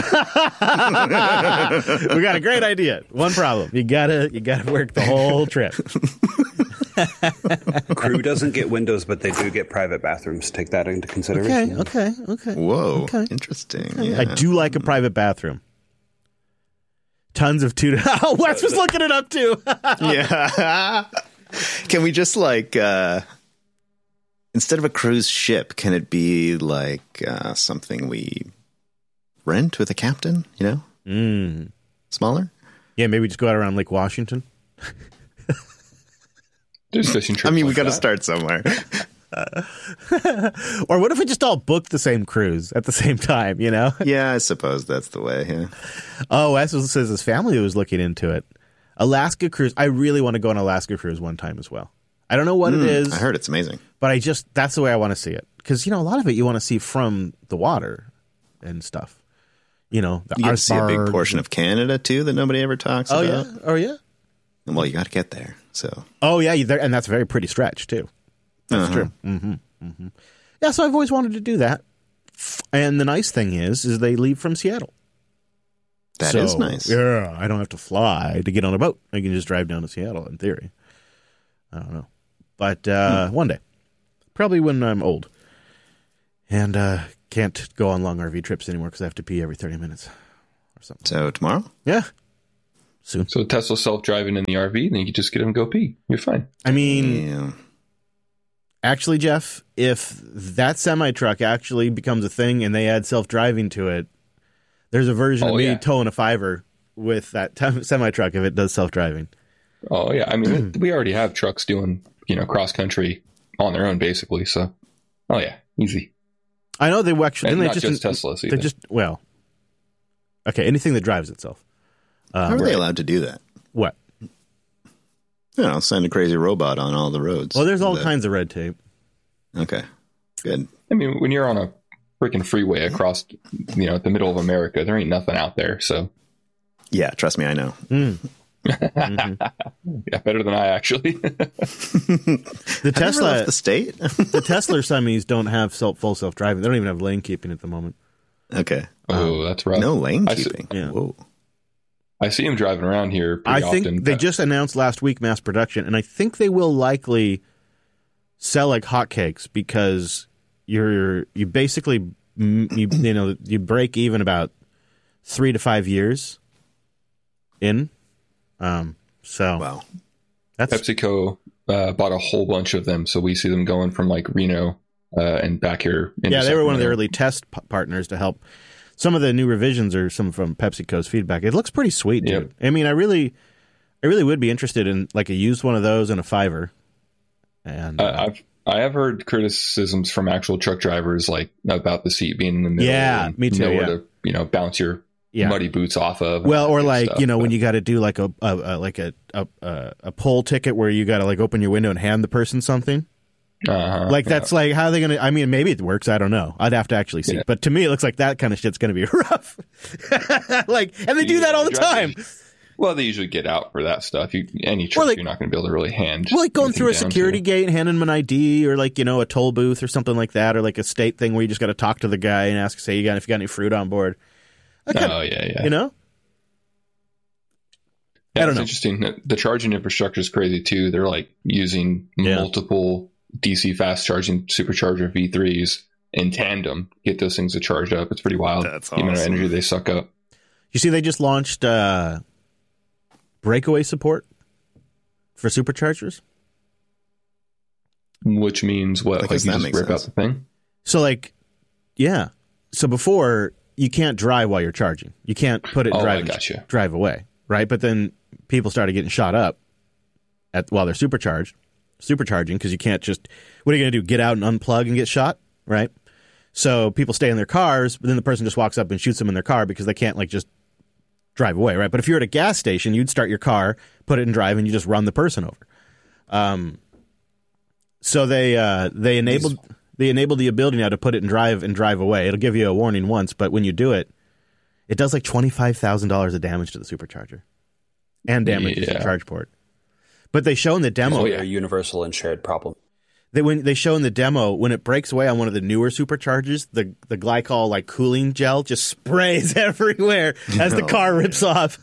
Speaker 2: We got a great idea. One problem. You gotta you gotta work the whole trip.
Speaker 1: Crew doesn't get windows, but they do get private bathrooms. Take that into consideration.
Speaker 2: Okay, okay, okay.
Speaker 4: Whoa.
Speaker 2: Okay.
Speaker 4: Interesting. Yeah.
Speaker 2: I do like a private bathroom. Tons of two. Oh, Wes was looking it up too.
Speaker 4: Yeah. Can we just like uh instead of a cruise ship, can it be like uh something we rent with a captain, you know?
Speaker 2: Mm.
Speaker 4: Smaller?
Speaker 2: Yeah, maybe just go out around Lake Washington.
Speaker 3: There's fishing trips.
Speaker 4: I mean, we
Speaker 3: like
Speaker 4: got to
Speaker 3: that.
Speaker 4: start somewhere.
Speaker 2: Or what if we just all booked the same cruise at the same time, you know?
Speaker 4: Yeah, I suppose that's the way, yeah.
Speaker 2: Oh, Wes says his family was looking into it. Alaska cruise. I really want to go on Alaska cruise one time as well. I don't know what it is,
Speaker 4: I heard it's amazing.
Speaker 2: but I just, that's the way I want to see it. Because, you know, a lot of it you want to see from the water and stuff. You know, the
Speaker 4: You get to see a big
Speaker 2: Arsberg.
Speaker 4: portion of Canada too that nobody ever talks
Speaker 2: Oh,
Speaker 4: about.
Speaker 2: yeah? Oh, yeah?
Speaker 4: Well, you got to get there. So,
Speaker 2: Oh, yeah. you- there- And that's a very pretty stretch, too. That's
Speaker 4: Uh-huh.
Speaker 2: true. Mm-hmm. Mm-hmm. Yeah, so I've always wanted to do that. And the nice thing is, is they leave from Seattle.
Speaker 4: that
Speaker 2: So,
Speaker 4: is nice.
Speaker 2: Yeah, I don't have to fly to get on a boat. I can just drive down to Seattle in theory. I don't know. But uh,
Speaker 4: Hmm.
Speaker 2: one day. Probably when I'm old. And uh, can't go on long R V trips anymore because I have to pee every thirty minutes or something.
Speaker 4: So tomorrow?
Speaker 2: Yeah. Soon.
Speaker 3: So Tesla self-driving in the R V, then you can just get him go pee. You're fine.
Speaker 2: I mean,
Speaker 4: Yeah.
Speaker 2: actually, Jeff, if that semi-truck actually becomes a thing and they add self-driving to it, there's a version
Speaker 3: Oh,
Speaker 2: of me
Speaker 3: yeah.
Speaker 2: towing a fiver with that t- semi-truck if it does self-driving.
Speaker 3: Oh, yeah. I mean, we already have trucks doing, you know, cross-country on their own, basically. So, oh, yeah. Easy.
Speaker 2: I know they actually...
Speaker 3: And
Speaker 2: didn't
Speaker 3: not
Speaker 2: they
Speaker 3: just
Speaker 2: just,
Speaker 3: Teslas
Speaker 2: They
Speaker 3: either.
Speaker 2: just... Well... Okay, anything that drives itself.
Speaker 4: How are they allowed to do that?
Speaker 2: What?
Speaker 4: You know, send a crazy robot on all the roads.
Speaker 2: Well, there's all
Speaker 4: That-
Speaker 2: kinds of red tape.
Speaker 4: Okay, good.
Speaker 3: I mean, when you're on a freaking freeway across, you know, the middle of America, there ain't nothing out there. So,
Speaker 4: Yeah, trust me, I know.
Speaker 2: Mm.
Speaker 3: yeah, better than I actually.
Speaker 2: The
Speaker 4: Have you ever
Speaker 2: Tesla...
Speaker 4: left the state?
Speaker 2: the Tesla semis don't have self, full self-driving. They don't even have lane keeping at the moment.
Speaker 4: Okay.
Speaker 3: Oh, that's rough.
Speaker 4: No lane
Speaker 3: I see-
Speaker 4: keeping.
Speaker 2: Yeah.
Speaker 4: Whoa.
Speaker 3: I see him driving around here
Speaker 2: I
Speaker 3: pretty
Speaker 2: think
Speaker 3: often.
Speaker 2: they just announced last week mass production, and I think they will likely sell like hotcakes because you're you basically mm, you, you know you break even about three to five years in. Um, so
Speaker 4: Wow.
Speaker 2: that's
Speaker 3: PepsiCo uh, bought a whole bunch of them, so we see them going from like Reno uh, and back here. into
Speaker 2: yeah, they were one of the
Speaker 3: Sacramento.
Speaker 2: early test p- partners to help. Some of the new revisions are some from PepsiCo's feedback. It looks pretty sweet, dude.
Speaker 3: Yep.
Speaker 2: I mean, I really, I really would be interested in like a used one of those and a fiver. And
Speaker 3: Uh,
Speaker 2: uh,
Speaker 3: I've I have heard criticisms from actual truck drivers like about the seat being in the middle.
Speaker 2: Yeah,
Speaker 3: and
Speaker 2: me too,
Speaker 3: nowhere
Speaker 2: yeah.
Speaker 3: to you know bounce your
Speaker 2: yeah.
Speaker 3: muddy boots off of.
Speaker 2: Well, or
Speaker 3: and
Speaker 2: like
Speaker 3: stuff,
Speaker 2: you know when
Speaker 3: but-
Speaker 2: you got to do like a, a, a like a a a a poll ticket where you got to like open your window and hand the person something.
Speaker 3: uh-huh,
Speaker 2: Like that's like how are they gonna? I mean, maybe it works. I don't know. I'd have to actually see.
Speaker 3: Yeah.
Speaker 2: But to me, it looks like that kind of shit's gonna be rough. Like, and they do that all the time.
Speaker 3: drivers- Well, they usually get out for that stuff. You any truck,
Speaker 2: like-
Speaker 3: you're not going to be able to really hand.
Speaker 2: Well, like going
Speaker 3: anything
Speaker 2: through a
Speaker 3: down
Speaker 2: security
Speaker 3: to.
Speaker 2: gate and handing them an I D, or like you know a toll booth or something like that, or like a state thing where you just got to talk to the guy and ask, say, you got if you got any fruit on board. I kinda-
Speaker 3: Oh yeah, yeah.
Speaker 2: You know,
Speaker 3: Yeah,
Speaker 2: I don't
Speaker 3: it's
Speaker 2: know.
Speaker 3: interesting. The- The charging infrastructure is crazy too. They're like using
Speaker 2: Yeah.
Speaker 3: multiple D C fast charging supercharger V threes in tandem. Get those things to charge up. It's pretty wild.
Speaker 4: That's
Speaker 3: the amount of
Speaker 4: awesome.
Speaker 3: energy they suck up.
Speaker 2: you see, they just launched uh, breakaway support for superchargers.
Speaker 3: Which means what?
Speaker 4: I
Speaker 3: Like
Speaker 4: guess
Speaker 3: you
Speaker 4: that
Speaker 3: just
Speaker 4: makes
Speaker 3: rip
Speaker 4: sense.
Speaker 3: out the thing.
Speaker 2: So, like, yeah. So before you can't drive while you're charging. You can't put it in
Speaker 3: Oh, I
Speaker 2: drive and
Speaker 3: gotcha.
Speaker 2: drive away, right? But then people started getting shot up at while they're supercharged, supercharging because you can't just. What are you going to do? Get out and unplug and get shot, right? So people stay in their cars, but then the person just walks up and shoots them in their car because they can't like just drive away, right? But if you're at a gas station, you'd start your car, put it in drive, and you just run the person over. Um. So they uh, they enabled they enabled the ability now to put it in drive and drive away. It'll give you a warning once, but when you do it, it does like twenty five thousand dollars of damage to the supercharger and damage to the
Speaker 3: Yeah.
Speaker 2: charge port. But they show in the demo.
Speaker 1: Oh, yeah, universal and shared problem.
Speaker 2: They when they show in the demo when it breaks away on one of the newer superchargers, the the glycol like cooling gel just sprays everywhere as the
Speaker 4: No.
Speaker 2: car rips off.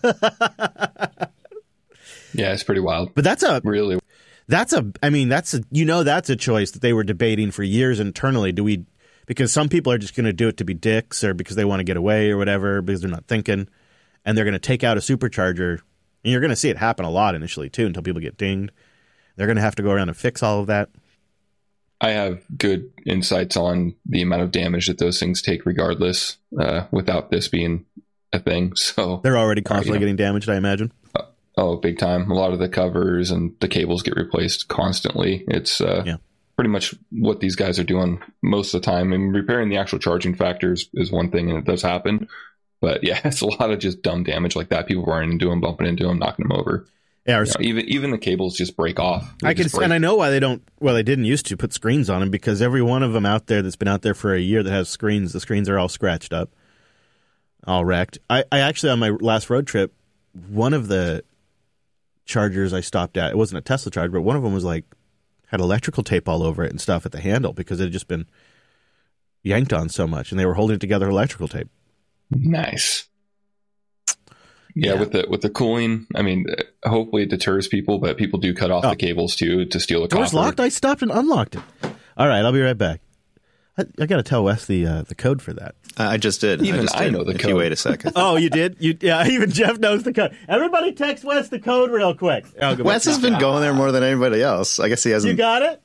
Speaker 3: Yeah, it's pretty wild.
Speaker 2: But that's a
Speaker 3: Really.
Speaker 2: that's a I mean that's a you know that's a choice that they were debating for years internally. Do we because some people are just going to do it to be dicks or because they want to get away or whatever because they're not thinking and they're going to take out a supercharger and you're going to see it happen a lot initially too until people get dinged. They're going to have to go around and fix all of that.
Speaker 3: I have good insights on the amount of damage that those things take, regardless, uh, without this being a thing. So,
Speaker 2: They're already constantly
Speaker 3: yeah.
Speaker 2: getting damaged, I imagine.
Speaker 3: oh, big time. A lot of the covers and the cables get replaced constantly. It's uh,
Speaker 2: Yeah.
Speaker 3: pretty much what these guys are doing most of the time. And repairing the actual charging factors is one thing, and it does happen. But yeah, it's a lot of just dumb damage like that. People running into them, bumping into them, knocking them over.
Speaker 2: Yeah, or
Speaker 3: You know, even even the cables just break off. They
Speaker 2: I can,
Speaker 3: just break.
Speaker 2: and I know why they don't. Well, they didn't used to put screens on them because every one of them out there that's been out there for a year that has screens, the screens are all scratched up, all wrecked. I, I actually on my last road trip, one of the chargers I stopped at, it wasn't a Tesla charger, but one of them was like had electrical tape all over it and stuff at the handle because it had just been yanked on so much, and they were holding it together with electrical tape.
Speaker 3: Nice. Yeah,
Speaker 2: Yeah.
Speaker 3: with the with the cooling, I mean, uh, hopefully it deters people, but people do cut off
Speaker 2: Oh.
Speaker 3: the cables too to steal the
Speaker 2: Door's
Speaker 3: copper.
Speaker 2: locked. I stopped and unlocked it. All right, I'll be right back. I, I got to tell Wes the uh, the code for that.
Speaker 4: Uh, I just did.
Speaker 3: Even
Speaker 4: I, just
Speaker 3: I
Speaker 4: did.
Speaker 3: know the
Speaker 4: if
Speaker 3: code.
Speaker 4: You wait a second.
Speaker 2: Oh, you did? You yeah. Even Jeff knows the code. Everybody, text Wes the code real quick. Oh, go
Speaker 4: Wes
Speaker 2: back.
Speaker 4: has been going there more than anybody else. I guess he
Speaker 2: You
Speaker 4: hasn't.
Speaker 2: got it.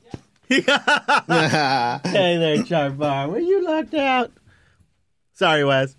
Speaker 2: Hey there, Charbar. Were you locked out? Sorry, Wes.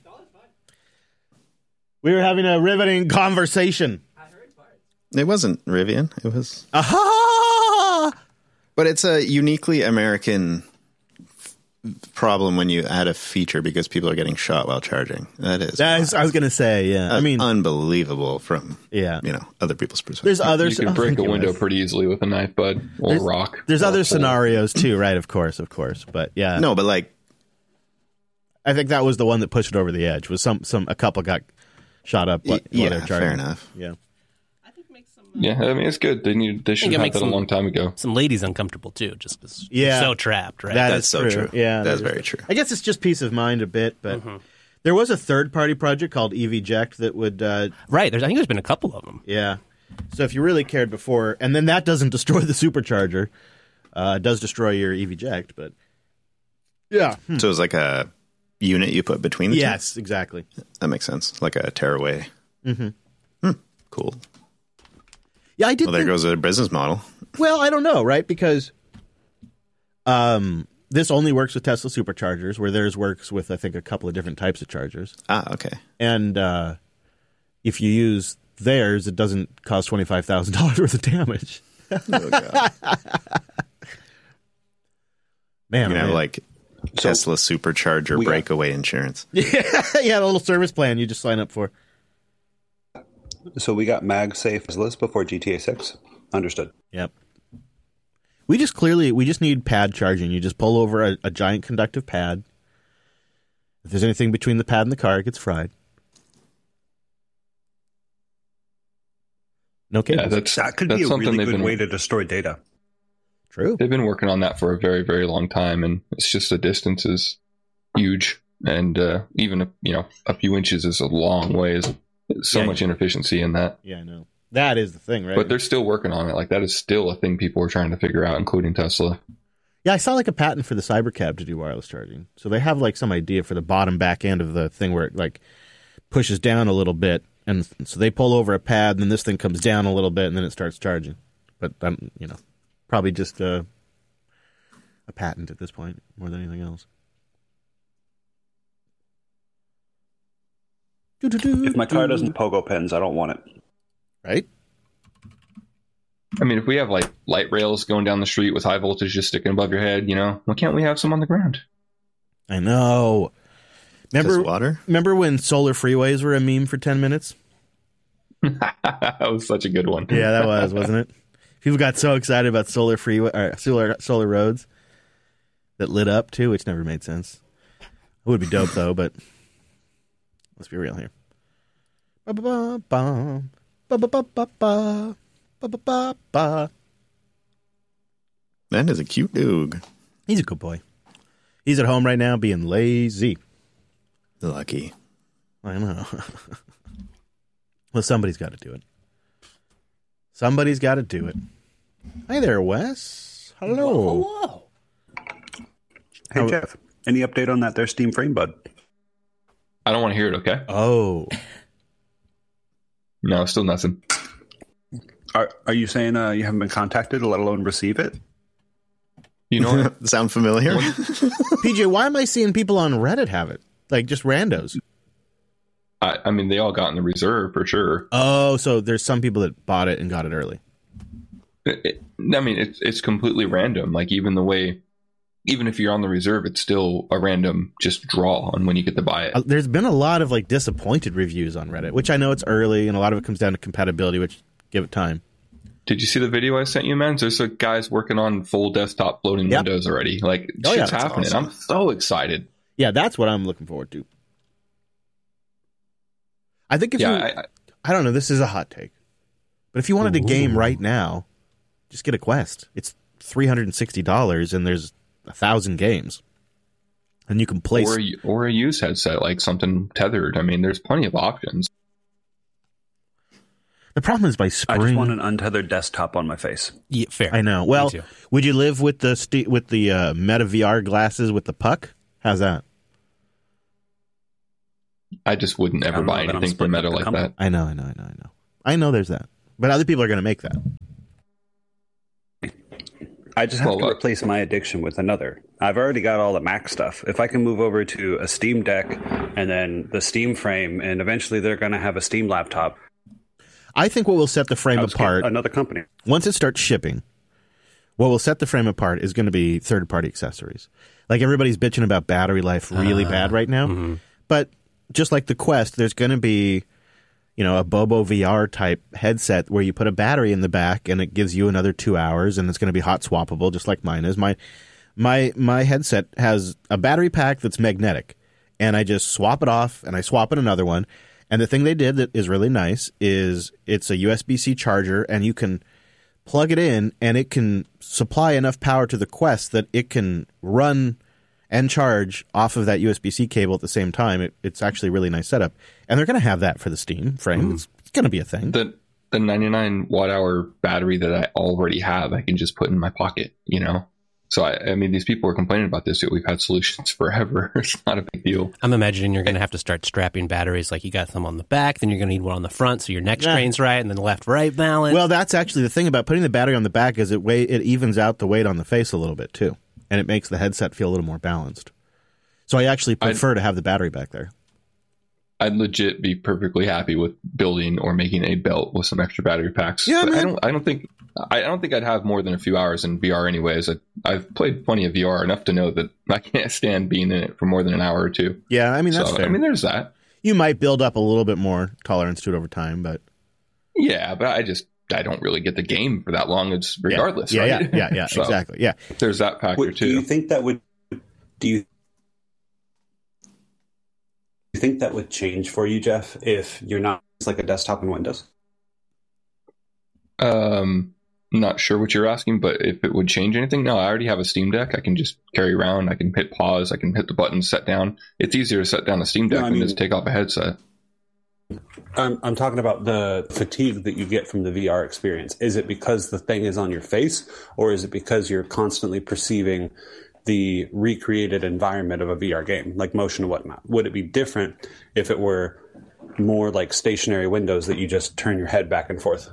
Speaker 2: We were having a riveting conversation.
Speaker 4: It wasn't Rivian. It was.
Speaker 2: Aha!
Speaker 4: But it's a uniquely American f- problem when you add a feature because people are getting shot while charging. That is.
Speaker 2: That is, I was gonna say, yeah. I mean,
Speaker 4: unbelievable from
Speaker 2: yeah.
Speaker 4: you know other people's perspective.
Speaker 2: There's other.
Speaker 3: You can
Speaker 2: oh,
Speaker 3: break
Speaker 2: thank
Speaker 3: a
Speaker 2: you,
Speaker 3: window
Speaker 2: Wes.
Speaker 3: pretty easily with a knife, bud, or
Speaker 2: There's-
Speaker 3: a rock.
Speaker 2: There's
Speaker 3: or a
Speaker 2: other
Speaker 3: pole.
Speaker 2: scenarios too, right? Of course, of course. But yeah,
Speaker 4: No, but like
Speaker 2: I think that was the one that pushed it over the edge. Was some some a couple got shot up. While,
Speaker 4: y- yeah,
Speaker 2: while they're charging.
Speaker 4: fair enough.
Speaker 2: Yeah.
Speaker 3: Yeah, I mean it's good. They need. They should
Speaker 6: it
Speaker 3: have
Speaker 6: makes
Speaker 3: that a
Speaker 6: some-
Speaker 3: long time ago.
Speaker 6: Some ladies uncomfortable too, just because
Speaker 2: Yeah.
Speaker 6: so trapped, right?
Speaker 2: That
Speaker 4: That's
Speaker 2: is
Speaker 4: so true.
Speaker 2: Yeah,
Speaker 4: That's
Speaker 2: that is-
Speaker 4: very true.
Speaker 2: I guess it's just peace of mind a bit, but
Speaker 6: Mm-hmm.
Speaker 2: there was a third party project called EVject that would, uh,
Speaker 6: right. There's, I think there's been a couple of them.
Speaker 2: yeah. So if you really cared before, and then that doesn't destroy the supercharger, uh, it does destroy your EVject, but yeah,
Speaker 4: So it's like a unit you put between the
Speaker 2: yes, exactly.
Speaker 4: two. That makes sense. Like a tearaway. Mm-hmm. Hmm. Cool.
Speaker 2: Yeah, I did.
Speaker 4: Well, there
Speaker 2: think-
Speaker 4: goes a business model.
Speaker 2: Well, I don't know, right? Because um, this only works with Tesla superchargers, where theirs works with I think a couple of different types of chargers.
Speaker 4: Ah, okay.
Speaker 2: And uh, if you use theirs, it doesn't cause twenty-five thousand dollars worth of damage.
Speaker 4: Oh, God.
Speaker 2: Man,
Speaker 4: You
Speaker 2: oh,
Speaker 4: have
Speaker 2: man.
Speaker 4: like Tesla supercharger
Speaker 1: we got-
Speaker 4: breakaway insurance.
Speaker 2: yeah, a little service plan you just sign up for.
Speaker 1: So we got MagSafe list before G T A six. Understood.
Speaker 2: Yep. We just clearly we just need pad charging. You just pull over a, a giant conductive pad. If there's anything between the pad and the car, it gets fried. No cables.
Speaker 3: Yeah, that's
Speaker 1: That could
Speaker 3: that's
Speaker 1: be a
Speaker 3: something
Speaker 1: really
Speaker 3: they've
Speaker 1: good
Speaker 3: been
Speaker 1: way to destroy data.
Speaker 2: True.
Speaker 3: they've been working on that for a very very long time, and it's just the distance is huge, and uh, even a, you know a few inches is a long ways. So
Speaker 2: Yeah,
Speaker 3: much
Speaker 2: yeah.
Speaker 3: inefficiency in that.
Speaker 2: Yeah, I know. That is the thing, right?
Speaker 3: But they're still working on it. Like that is still a thing people are trying to figure out, including Tesla.
Speaker 2: Yeah, I saw like a patent for the Cybercab to do wireless charging. So they have like some idea for the bottom back end of the thing where it like pushes down a little bit, and so they pull over a pad, and then this thing comes down a little bit, and then it starts charging. But um, you know, probably just a a patent at this point more than anything else.
Speaker 1: If my car doesn't pogo pins, I don't want it.
Speaker 2: Right?
Speaker 3: I mean, if we have like light rails going down the street with high voltage just sticking above your head, you know, why can't we have some on the ground?
Speaker 2: I know. Remember,
Speaker 4: Because water?
Speaker 2: remember when solar freeways were a meme for ten minutes?
Speaker 3: That was such a good one.
Speaker 2: Yeah, that was, wasn't it? People got so excited about solar freeway, or solar solar roads that lit up too, which never made sense. It would be dope though, but let's be real here. Ba-ba-ba-ba. Ba-ba-ba-ba-ba. Ba-ba-ba-ba.
Speaker 4: That is a cute dog.
Speaker 2: He's a good boy. He's at home right now being lazy.
Speaker 4: Lucky.
Speaker 2: I know. Well, somebody's got to do it. Somebody's got to do it. Hi there, Wes. Hello.
Speaker 6: Whoa.
Speaker 1: Hey,
Speaker 2: Oh.
Speaker 1: Jeff, any update on that there Steam frame, bud?
Speaker 3: I don't want to hear it, okay?
Speaker 2: Oh.
Speaker 3: No, still nothing.
Speaker 1: Are Are you saying uh, you haven't been contacted, let alone receive it?
Speaker 3: You know what?
Speaker 4: Sound familiar?
Speaker 2: P J, why am I seeing people on Reddit have it? Like just randos.
Speaker 3: I, I mean, they all got in the reserve for sure.
Speaker 2: Oh, so there's some people that bought it and got it early.
Speaker 3: It, it, I mean, it's it's completely random. Like even the way, even if you're on the reserve, it's still a random just draw on when you get to buy it.
Speaker 2: Uh, There's been a lot of like disappointed reviews on Reddit, which I know it's early and a lot of it comes down to compatibility, which give it time.
Speaker 3: Did you see the video I sent you, man? There's a guys working on full desktop floating
Speaker 2: Yep.
Speaker 3: Windows already. Like
Speaker 2: Oh, yeah,
Speaker 3: shit's
Speaker 2: that's
Speaker 3: happening.
Speaker 4: awesome.
Speaker 3: I'm so excited.
Speaker 2: Yeah, that's what I'm looking forward to. I think if
Speaker 3: Yeah,
Speaker 2: you,
Speaker 3: I, I,
Speaker 2: I don't know, this is a hot take, but if you wanted a game right now, just get a Quest. It's three hundred sixty dollars and there's a thousand games, and you can play.
Speaker 3: or a, or a used headset, like something tethered. I mean, there's plenty of options.
Speaker 2: The problem is by
Speaker 1: I
Speaker 2: spring.
Speaker 1: just want an untethered desktop on my face.
Speaker 6: Yeah, fair.
Speaker 2: I know. Well,
Speaker 6: too.
Speaker 2: would you live with the st- with the uh, Meta V R glasses with the puck? How's that?
Speaker 3: I just wouldn't
Speaker 1: I
Speaker 3: ever
Speaker 1: don't know
Speaker 3: buy
Speaker 1: that I'm
Speaker 3: anything from
Speaker 1: splitting up
Speaker 3: Meta
Speaker 1: the
Speaker 3: like
Speaker 1: company.
Speaker 3: that.
Speaker 2: I know, I know, I know, I know. I know there's that. But other people are going to make that.
Speaker 1: I just have
Speaker 3: Well,
Speaker 1: to
Speaker 3: uh,
Speaker 1: replace my addiction with another. I've already got all the Mac stuff. If I can move over to a Steam Deck and then the Steam frame, and eventually they're going to have a Steam laptop.
Speaker 2: I think what will set the frame
Speaker 1: I'll just get
Speaker 2: apart,
Speaker 1: another company.
Speaker 2: once it starts shipping, what will set the frame apart is going to be third-party accessories. Like everybody's bitching about battery life really
Speaker 6: Uh,
Speaker 2: bad right now.
Speaker 6: mhm.
Speaker 2: But just like the Quest, there's going to be, you know, a Bobo V R type headset where you put a battery in the back and it gives you another two hours, and it's going to be hot swappable, just like mine is. My my my headset has a battery pack that's magnetic, and I just swap it off and I swap in another one. And the thing they did that is really nice is it's a U S B C charger, and you can plug it in, and it can supply enough power to the Quest that it can run and charge off of that U S B C cable at the same time. It, it's actually a really nice setup. And they're going to have that for the Steam frame. It's, it's going to be a thing.
Speaker 3: The the ninety-nine watt hour battery that I already have, I can just put in my pocket, you know? So, I, I mean, these people are complaining about this. We've had solutions forever. It's not a big deal.
Speaker 6: I'm imagining you're going to have to start strapping batteries. Like you got some on the back, then you're going to need one on the front, so your neck
Speaker 2: Yeah.
Speaker 6: strain's right, and then the left-right balance.
Speaker 2: Well, that's actually the thing about putting the battery on the back is it weigh, it evens out the weight on the face a little bit, too. And it makes the headset feel a little more balanced. So I actually prefer to have the battery back there.
Speaker 3: I'd legit be perfectly happy with building or making a belt with some extra battery packs.
Speaker 2: Yeah,
Speaker 3: but I
Speaker 2: man.
Speaker 3: don't. I don't think. I don't think I'd have more than a few hours in V R, anyways. I, I've played plenty of V R enough to know that I can't stand being in it for more than an hour or two.
Speaker 2: Yeah, I mean, that's
Speaker 3: so
Speaker 2: fair.
Speaker 3: I mean, there's that.
Speaker 2: You might build up a little bit more tolerance to it over time, but
Speaker 3: Yeah, but I just I don't really get the game for that long. It's
Speaker 2: yeah.
Speaker 3: regardless.
Speaker 2: Yeah,
Speaker 3: right?
Speaker 2: yeah, yeah, yeah,
Speaker 3: So
Speaker 2: exactly. Yeah.
Speaker 3: There's that factor
Speaker 1: Would,
Speaker 3: too.
Speaker 1: do you think that would? Do you? Do you think that would change for you, Jeff, if you're not just like a desktop in Windows?
Speaker 3: Um, not sure what you're asking, but if it would change anything, no. I already have a Steam Deck. I can just carry around. I can hit pause. I can hit the button, set down. It's easier to set down a Steam Deck
Speaker 1: No, I
Speaker 3: than
Speaker 1: mean-
Speaker 3: just take off a headset.
Speaker 1: I'm, I'm talking about the fatigue that you get from the V R experience. Is it because the thing is on your face, or is it because you're constantly perceiving the recreated environment of a V R game, like motion and whatnot? Would it be different if it were more like stationary windows that you just turn your head back and forth?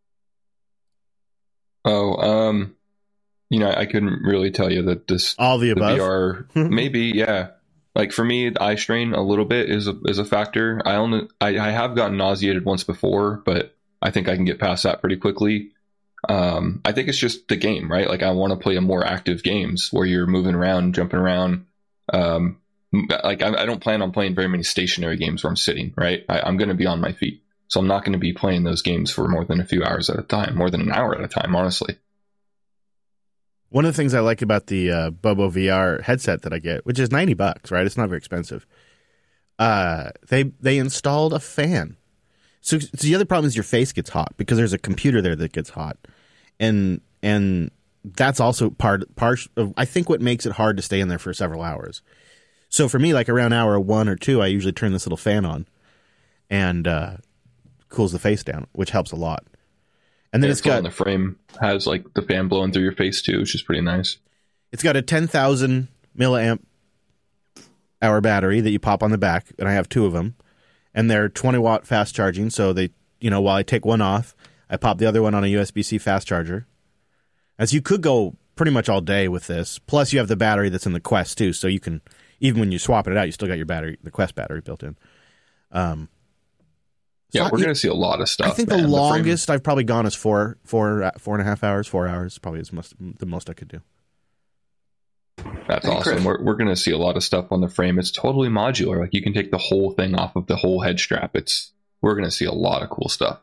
Speaker 3: Oh, um, you know, I couldn't really tell you that this
Speaker 2: All the
Speaker 3: the
Speaker 2: above.
Speaker 3: V R maybe, yeah. Like for me, the eye strain a little bit is a is a factor. I only I, I have gotten nauseated once before, but I think I can get past that pretty quickly. Um, I think it's just the game, right? Like I want to play a more active games where you're moving around, jumping around. Um, like I, I don't plan on playing very many stationary games where I'm sitting, right? I, I'm going to be on my feet, so I'm not going to be playing those games for more than a few hours at a time, more than an hour at a time, honestly.
Speaker 2: One of the things I like about the uh, Bobo V R headset that I get, which is ninety bucks, right? It's not very expensive. Uh, they they installed a fan. So, so the other problem is your face gets hot because there's a computer there that gets hot, and and that's also part part of I think what makes it hard to stay in there for several hours. So for me, like around hour one or two, I usually turn this little fan on, and uh, cools the face down, which helps a lot. And then
Speaker 3: Yeah,
Speaker 2: it's
Speaker 3: still
Speaker 2: got
Speaker 3: in the frame has like the fan blowing through your face too, which is pretty nice.
Speaker 2: It's got a ten thousand milliamp hour battery that you pop on the back, and I have two of them. And they're twenty watt fast charging, so they, you know, while I take one off, I pop the other one on a U S B C fast charger. As you could go pretty much all day with this. Plus, you have the battery that's in the Quest too, so you can, even when you swap it out, you still got your battery, the Quest battery built in. Um,
Speaker 3: Yeah,
Speaker 2: so
Speaker 3: we're
Speaker 2: I-
Speaker 3: going to see a lot of stuff.
Speaker 2: I think
Speaker 3: man.
Speaker 2: the
Speaker 3: frame-
Speaker 2: longest I've probably gone is four, four, uh, four and a half hours. Four hours probably is most, the most I could do.
Speaker 3: That's
Speaker 1: Hey,
Speaker 3: awesome.
Speaker 1: Chris.
Speaker 3: We're we're going to see a lot of stuff on the frame. It's totally modular. Like you can take the whole thing off of the whole head strap. It's we're going to see a lot of cool stuff.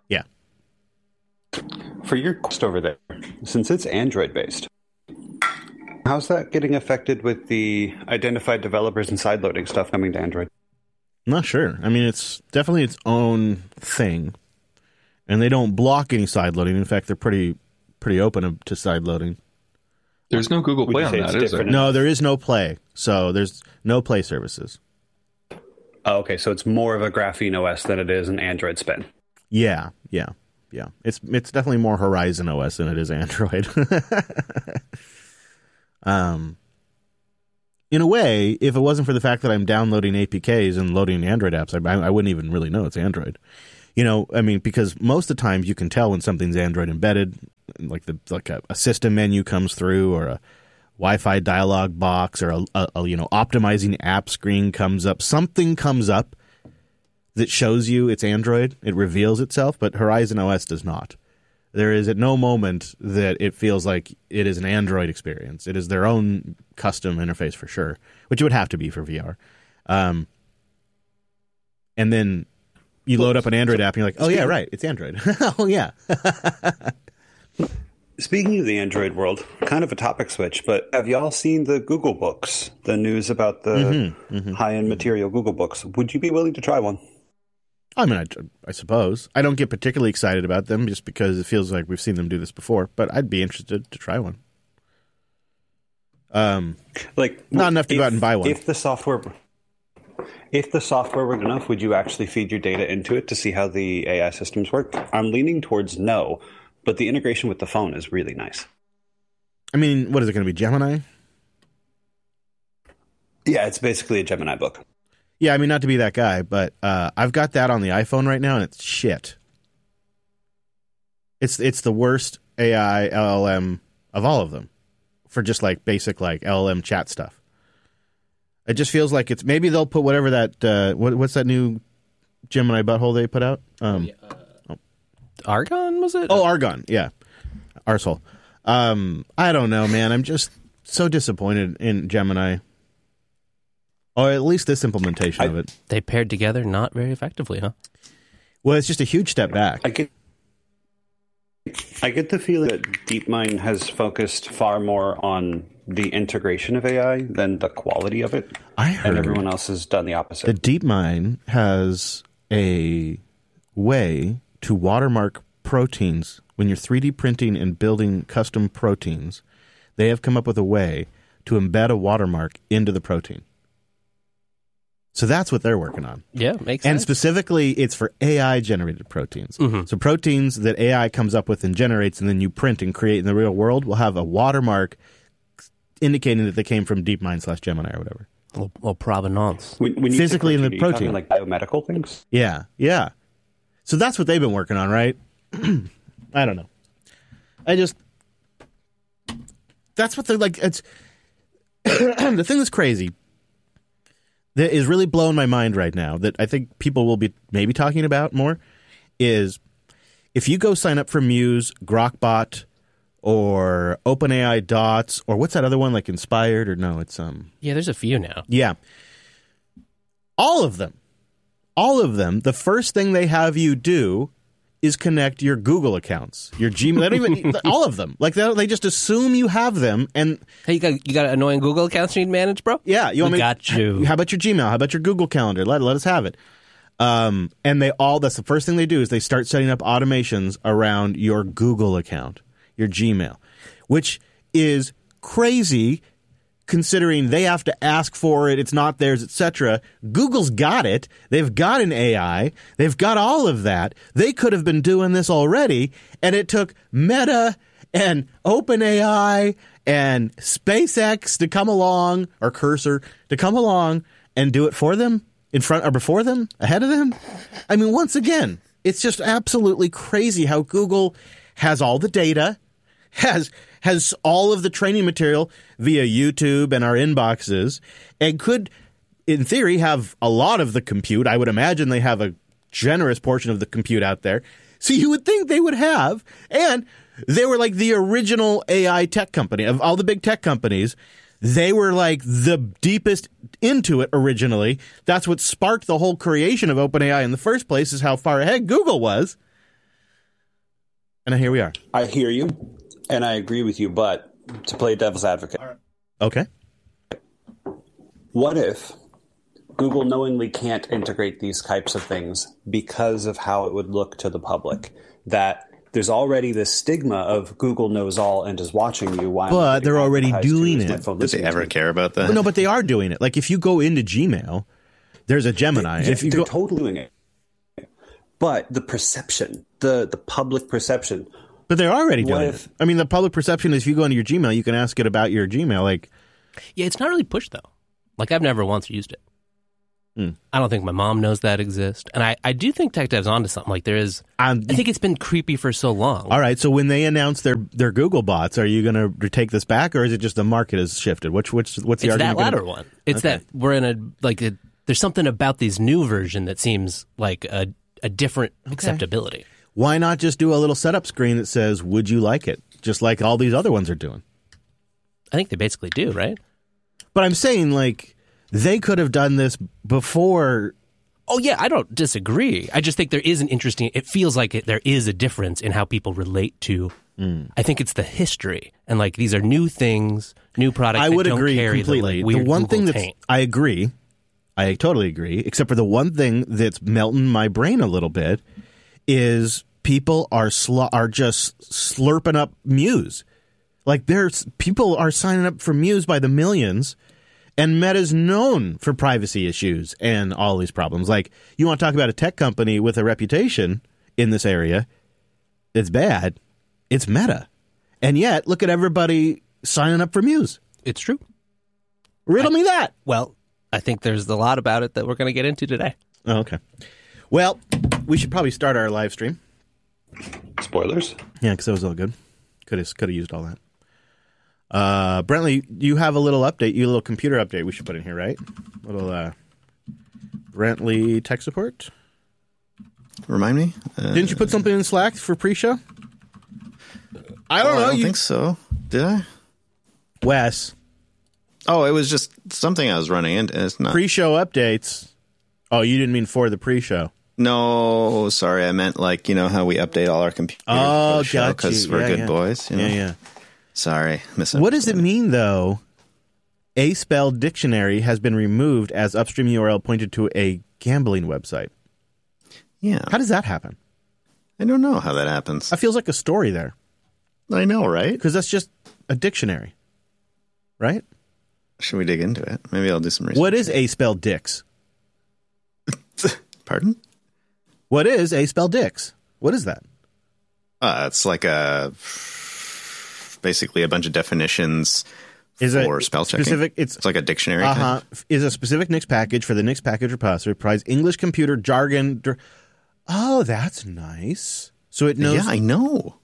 Speaker 1: For your Quest over there, since it's Android based, how's that getting affected with the identified developers and sideloading stuff coming to Android?
Speaker 2: I'm not sure. I mean, it's definitely its own thing, and they don't block any side loading. In fact, they're pretty pretty open to side loading.
Speaker 3: There's no Google
Speaker 1: Would
Speaker 3: Play
Speaker 1: you
Speaker 3: on
Speaker 1: say
Speaker 3: that,
Speaker 1: it's
Speaker 3: is there?
Speaker 1: different?
Speaker 2: No, there is no Play, so there's no Play services.
Speaker 1: Oh, okay, so it's more of a Graphene O S than it is an Android spin.
Speaker 2: Yeah, yeah. yeah. It's it's definitely more Horizon O S than it is Android. um, in a way, if it wasn't for the fact that I'm downloading A P Ks and loading Android apps, I, I wouldn't even really know it's Android. You know, I mean, because most of the times you can tell when something's Android embedded, like the like a, a system menu comes through, or a Wi-Fi dialog box, or a, a, a you know optimizing app screen comes up. Something comes up that shows you it's Android. It reveals itself, but Horizon O S does not. There is at no moment that it feels like it is an Android experience. It is their own custom interface for sure, which it would have to be for V R. Um, and then you load up an Android app and you're like, oh yeah, right, it's Android. Oh yeah.
Speaker 1: Speaking of the Android world, kind of a topic switch, but have y'all seen the Google Books, the news about the
Speaker 2: mm-hmm, mm-hmm.
Speaker 1: high-end material Google Books? Would you be willing to try one?
Speaker 2: I mean, I, I suppose. I don't get particularly excited about them just because it feels like we've seen them do this before, but I'd be interested to try one. Um,
Speaker 1: like
Speaker 2: Not enough to
Speaker 1: if,
Speaker 2: go out and buy one.
Speaker 1: If the software... If the software were good enough, would you actually feed your data into it to see how the A I systems work? I'm leaning towards no, but the integration with the phone is really nice.
Speaker 2: I mean, what is it going to be, Gemini?
Speaker 1: Yeah, it's basically a Gemini book.
Speaker 2: Yeah, I mean, not to be that guy, but uh, I've got that on the iPhone right now, and it's shit. It's it's the worst A I L L M of all of them for just like basic like L L M chat stuff. It just feels like it's maybe they'll put whatever that uh, what, what's that new Gemini butthole they put out? Um,
Speaker 6: uh, oh. Argon, was it?
Speaker 2: Oh, Argon, yeah, arsehole. Um, I don't know, man. I'm just so disappointed in Gemini. Or at least this implementation
Speaker 1: I,
Speaker 2: of it.
Speaker 6: They paired together not very effectively, huh?
Speaker 2: Well, it's just a huge step back.
Speaker 1: I get, I get the feeling that DeepMind has focused far more on the integration of A I than the quality of it.
Speaker 2: I heard
Speaker 1: and everyone else has done the opposite.
Speaker 2: The DeepMind has a way to watermark proteins. When you're three D printing and building custom proteins, they have come up with a way to embed a watermark into the protein. So that's what they're working on.
Speaker 6: Yeah, makes
Speaker 2: and
Speaker 6: sense.
Speaker 2: And specifically, it's for A I-generated proteins.
Speaker 6: Mm-hmm.
Speaker 2: So proteins that A I comes up with and generates and then you print and create in the real world will have a watermark indicating that they came from DeepMind slash Gemini or whatever.
Speaker 6: Or, or provenance.
Speaker 1: When, when you
Speaker 2: Physically in the
Speaker 1: protein,
Speaker 2: protein.
Speaker 1: Like biomedical things?
Speaker 2: Yeah, yeah. So that's what they've been working on, right? I don't know. I just... That's what they're like... It's the thing that's crazy... that is really blowing my mind right now that I think people will be maybe talking about more is if you go sign up for Muse, Grokbot, or OpenAI Dots, or what's that other one, like Inspired, or no, it's... um
Speaker 6: Yeah, there's a few now.
Speaker 2: Yeah. All of them, all of them, the first thing they have you do is connect your Google accounts, your Gmail, they don't even, all of them. Like, they, they just assume you have them, and...
Speaker 6: Hey, you got, you got annoying Google accounts you need to manage, bro?
Speaker 2: Yeah. You want
Speaker 6: we
Speaker 2: me,
Speaker 6: got you.
Speaker 2: How about your Gmail? How about your Google Calendar? Let, let us have it. Um, and they all, that's the first thing they do is they start setting up automations around your Google account, your Gmail, which is crazy considering they have to ask for it, it's not theirs, et cetera. Google's got it. They've got an A I. They've got all of that. They could have been doing this already, and it took Meta and OpenAI and SpaceX to come along, or Cursor, to come along and do it for them, in front or before them, ahead of them. I mean, once again, it's just absolutely crazy how Google has all the data, has has all of the training material via YouTube and our inboxes, and could, in theory, have a lot of the compute. I would imagine they have a generous portion of the compute out there. So you would think they would have, and they were like the original A I tech company. Of all the big tech companies, they were like the deepest into it originally. That's what sparked the whole creation of OpenAI in the first place, is how far ahead Google was. And here we are.
Speaker 1: I hear you, and I agree with you, but to play devil's advocate.
Speaker 2: Okay.
Speaker 1: What if Google knowingly can't integrate these types of things because of how it would look to the public? That there's already this stigma of Google knows all and is watching you. While
Speaker 2: but they're already doing it.
Speaker 4: Did they ever care about that?
Speaker 2: No, but they are doing it. Like if you go into Gmail, there's a Gemini.
Speaker 1: They,
Speaker 2: if you
Speaker 1: they're
Speaker 2: go,
Speaker 1: totally doing it. But the perception the the public perception.
Speaker 2: But they're already
Speaker 1: What
Speaker 2: doing
Speaker 1: if-
Speaker 2: it. I mean, the public perception is if you go into your Gmail, you can ask it about your Gmail. Like,
Speaker 6: Yeah, it's not really pushed, though. Like, I've never once used it.
Speaker 2: Hmm.
Speaker 6: I don't think my mom knows that exists. And I, I do think TechDev's onto something. Like, there is...
Speaker 2: um,
Speaker 6: I think it's been creepy for so long.
Speaker 2: all right. So when they announce their their Google bots, are you going to take this back, or is it just the market has shifted? Which which what's the
Speaker 6: It's that
Speaker 2: argument?
Speaker 6: latter
Speaker 2: gonna-
Speaker 6: one. It's
Speaker 2: Okay.
Speaker 6: that we're in a... like a, There's something about this new version that seems like a, a different acceptability.
Speaker 2: Why not just do a little setup screen that says, "Would you like it?" Just like all these other ones are doing.
Speaker 6: I think they basically do, right?
Speaker 2: But I'm saying, like, they could have done this before.
Speaker 6: Oh, yeah, I don't disagree. I just think there is an interesting... It feels like it, there is a difference in how people relate to...
Speaker 2: Mm.
Speaker 6: I think it's the history. And, like, these are new things, new products
Speaker 2: I
Speaker 6: that
Speaker 2: would
Speaker 6: don't
Speaker 2: agree
Speaker 6: carry
Speaker 2: completely.
Speaker 6: the, like, weird
Speaker 2: the one
Speaker 6: Google
Speaker 2: thing that's
Speaker 6: taint.
Speaker 2: I agree, I totally agree. Except for the one thing that's melting my brain a little bit is people are sl- are just slurping up Muse. Like, there's people are signing up for Muse by the millions. And Meta's known for privacy issues and all these problems. Like, you want to talk about a tech company with a reputation in this area, it's bad. It's Meta. And yet, look at everybody signing up for Muse.
Speaker 6: It's true.
Speaker 2: Riddle me that.
Speaker 6: Well, I think there's a lot about it that we're going to get into today.
Speaker 2: Oh, okay. Well, we should probably start our live stream.
Speaker 1: Spoilers.
Speaker 2: Yeah, because that was all good. Could have could have used all that. Uh, Brentley, you have a little update, you a little computer update we should put in here, right? A little uh, Brentley tech support.
Speaker 4: Remind me? Uh,
Speaker 2: Didn't you put something in Slack for pre-show? I don't
Speaker 4: oh,
Speaker 2: know.
Speaker 4: I don't
Speaker 2: you,
Speaker 4: think so. Did I?
Speaker 2: Wes,
Speaker 4: Oh, it was just something I was running into. It's not.
Speaker 2: pre-show updates. Oh, you didn't mean for the pre-show.
Speaker 4: no, sorry. I meant like, you know how we update all our computers
Speaker 2: Oh, got
Speaker 4: because
Speaker 2: you.
Speaker 4: we're
Speaker 2: Yeah,
Speaker 4: good
Speaker 2: yeah.
Speaker 4: boys. You know?
Speaker 2: Yeah, yeah.
Speaker 4: Sorry.
Speaker 2: What does it mean, though? A spell dictionary has been removed as upstream U R L pointed to a gambling website.
Speaker 4: Yeah.
Speaker 2: How does that happen?
Speaker 4: I don't know how that happens.
Speaker 2: That feels like a story there.
Speaker 4: I know, right?
Speaker 2: Because that's just a dictionary, right?
Speaker 4: Should we dig into it? Maybe I'll do some research.
Speaker 2: What is A spell dicks?
Speaker 4: Pardon?
Speaker 2: What is A spell dicks? What is that?
Speaker 4: Uh, it's like a basically a bunch of definitions
Speaker 2: Is
Speaker 4: for
Speaker 2: it
Speaker 4: spell checking.
Speaker 2: specific? It's
Speaker 4: It's like a dictionary.
Speaker 2: uh
Speaker 4: kind
Speaker 2: huh. Is a specific Nix package for the Nix package repository. Provides English computer jargon. Dr- oh, that's nice. So it knows.
Speaker 4: Yeah, I know.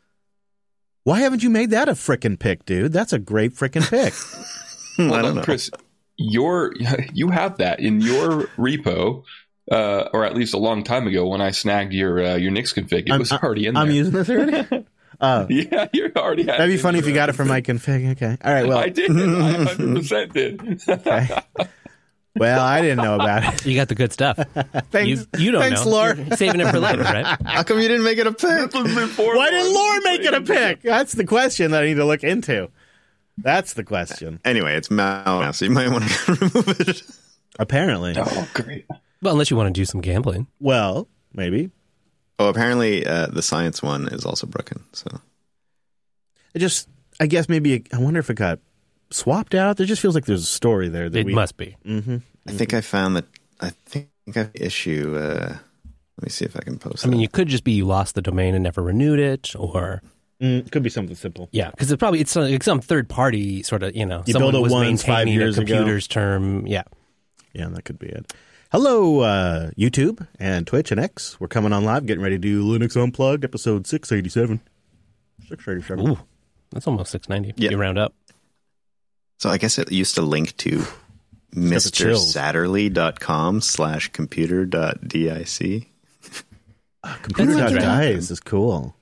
Speaker 2: Why haven't you made that a frickin' pick, dude? That's a great frickin' pick.
Speaker 4: I
Speaker 3: Hold
Speaker 4: don't
Speaker 3: on,
Speaker 4: know.
Speaker 3: Chris. Your you have that in your repo, uh, or at least a long time ago when I snagged your uh, your Nix config. It
Speaker 2: I'm-
Speaker 3: was already in
Speaker 2: I'm
Speaker 3: there.
Speaker 2: using this already. Oh,
Speaker 3: Yeah, you already had.
Speaker 2: that'd be
Speaker 3: it
Speaker 2: funny
Speaker 3: in
Speaker 2: if you got it from my config. Okay. All right. Well,
Speaker 3: I did. I one hundred percent did.
Speaker 2: okay. Well, I didn't know about it.
Speaker 6: You got the good stuff.
Speaker 2: Thanks.
Speaker 6: You, you don't
Speaker 2: Thanks,
Speaker 6: know.
Speaker 2: Lore.
Speaker 6: You're saving it for later, right?
Speaker 4: How come you didn't make it a pick?
Speaker 2: Why didn't Lore make it a pick? That's the question that I need to look into. That's the question.
Speaker 4: Anyway, it's mouse, so you might want to remove it.
Speaker 2: Apparently.
Speaker 3: Oh, great.
Speaker 6: Well, unless you want to do some gambling.
Speaker 2: Well, maybe.
Speaker 4: Oh, apparently uh, the science one is also broken. So
Speaker 2: It just, I guess maybe, I wonder if it got swapped out. There just feels like there's a story there. That
Speaker 6: It
Speaker 2: we,
Speaker 6: must be.
Speaker 2: Mm-hmm.
Speaker 4: I think I found that. I think I have the issue. Uh, let me see if I can post.
Speaker 6: I mean,
Speaker 4: it.
Speaker 6: you could just be you lost the domain and never renewed it, or
Speaker 2: Mm, could be something simple.
Speaker 6: yeah, because it probably it's like some third party sort of you know
Speaker 2: You
Speaker 6: someone
Speaker 2: build it
Speaker 6: was
Speaker 2: once, five
Speaker 6: maintaining
Speaker 2: years
Speaker 6: a
Speaker 2: ago.
Speaker 6: computer's term. Yeah,
Speaker 2: Yeah, that could be it. Hello, uh, YouTube and Twitch and X. We're coming on live, getting ready to do Linux Unplugged, episode six eighty-seven. six eighty-seven.
Speaker 6: ooh, that's almost six ninety.
Speaker 4: Yeah.
Speaker 6: You round up.
Speaker 4: So I guess it used to link to
Speaker 2: the
Speaker 4: Mister
Speaker 2: chills.
Speaker 4: Satterley dot com slash computer dot dic.
Speaker 2: Computer
Speaker 6: That's
Speaker 2: dot
Speaker 6: right.
Speaker 2: dice is cool.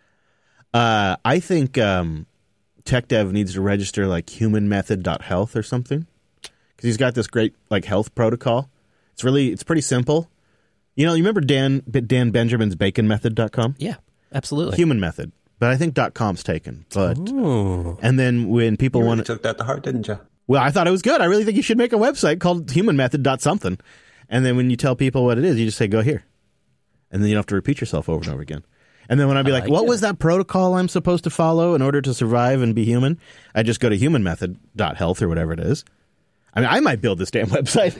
Speaker 2: Uh, I think um, tech dev needs to register like human method dot health or something, because he's got this great like health protocol. It's really it's pretty simple. You know, you remember Dan Dan Benjamin's bacon method dot com?
Speaker 6: Yeah, absolutely.
Speaker 2: Human method, but I think .com's taken. But
Speaker 6: Ooh.
Speaker 2: and then when people
Speaker 1: You
Speaker 2: want
Speaker 1: really took that to heart, didn't you?
Speaker 2: well, I thought it was good. I really think you should make a website called human method dot something. And then when you tell people what it is, you just say, go here. And then you don't have to repeat yourself over and over again. And then when I'd be
Speaker 6: I
Speaker 2: like,
Speaker 6: like
Speaker 2: what
Speaker 6: it.
Speaker 2: was that protocol I'm supposed to follow in order to survive and be human? I just go to human method dot health or whatever it is. I mean, I might build this damn website.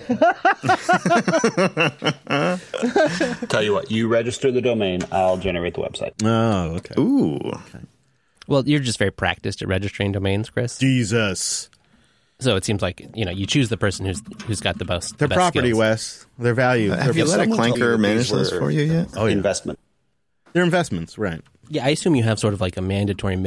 Speaker 1: Tell you what, you register the domain, I'll generate the website.
Speaker 2: Oh, okay.
Speaker 4: Ooh.
Speaker 6: Well, you're just very practiced at registering domains, Chris.
Speaker 2: Jesus.
Speaker 6: So it seems like, you know, you choose the person who's who's got the most.
Speaker 2: Their
Speaker 6: the best
Speaker 2: property,
Speaker 6: skills.
Speaker 2: Wes. Their value.
Speaker 4: Uh, have
Speaker 2: Their,
Speaker 4: you let a
Speaker 1: Someone told me
Speaker 4: clanker
Speaker 1: that
Speaker 4: manage
Speaker 1: these
Speaker 4: those
Speaker 1: were
Speaker 4: for you yet?
Speaker 2: Oh, yeah.
Speaker 1: Investment.
Speaker 2: their investments, right.
Speaker 6: Yeah, I assume you have sort of like a mandatory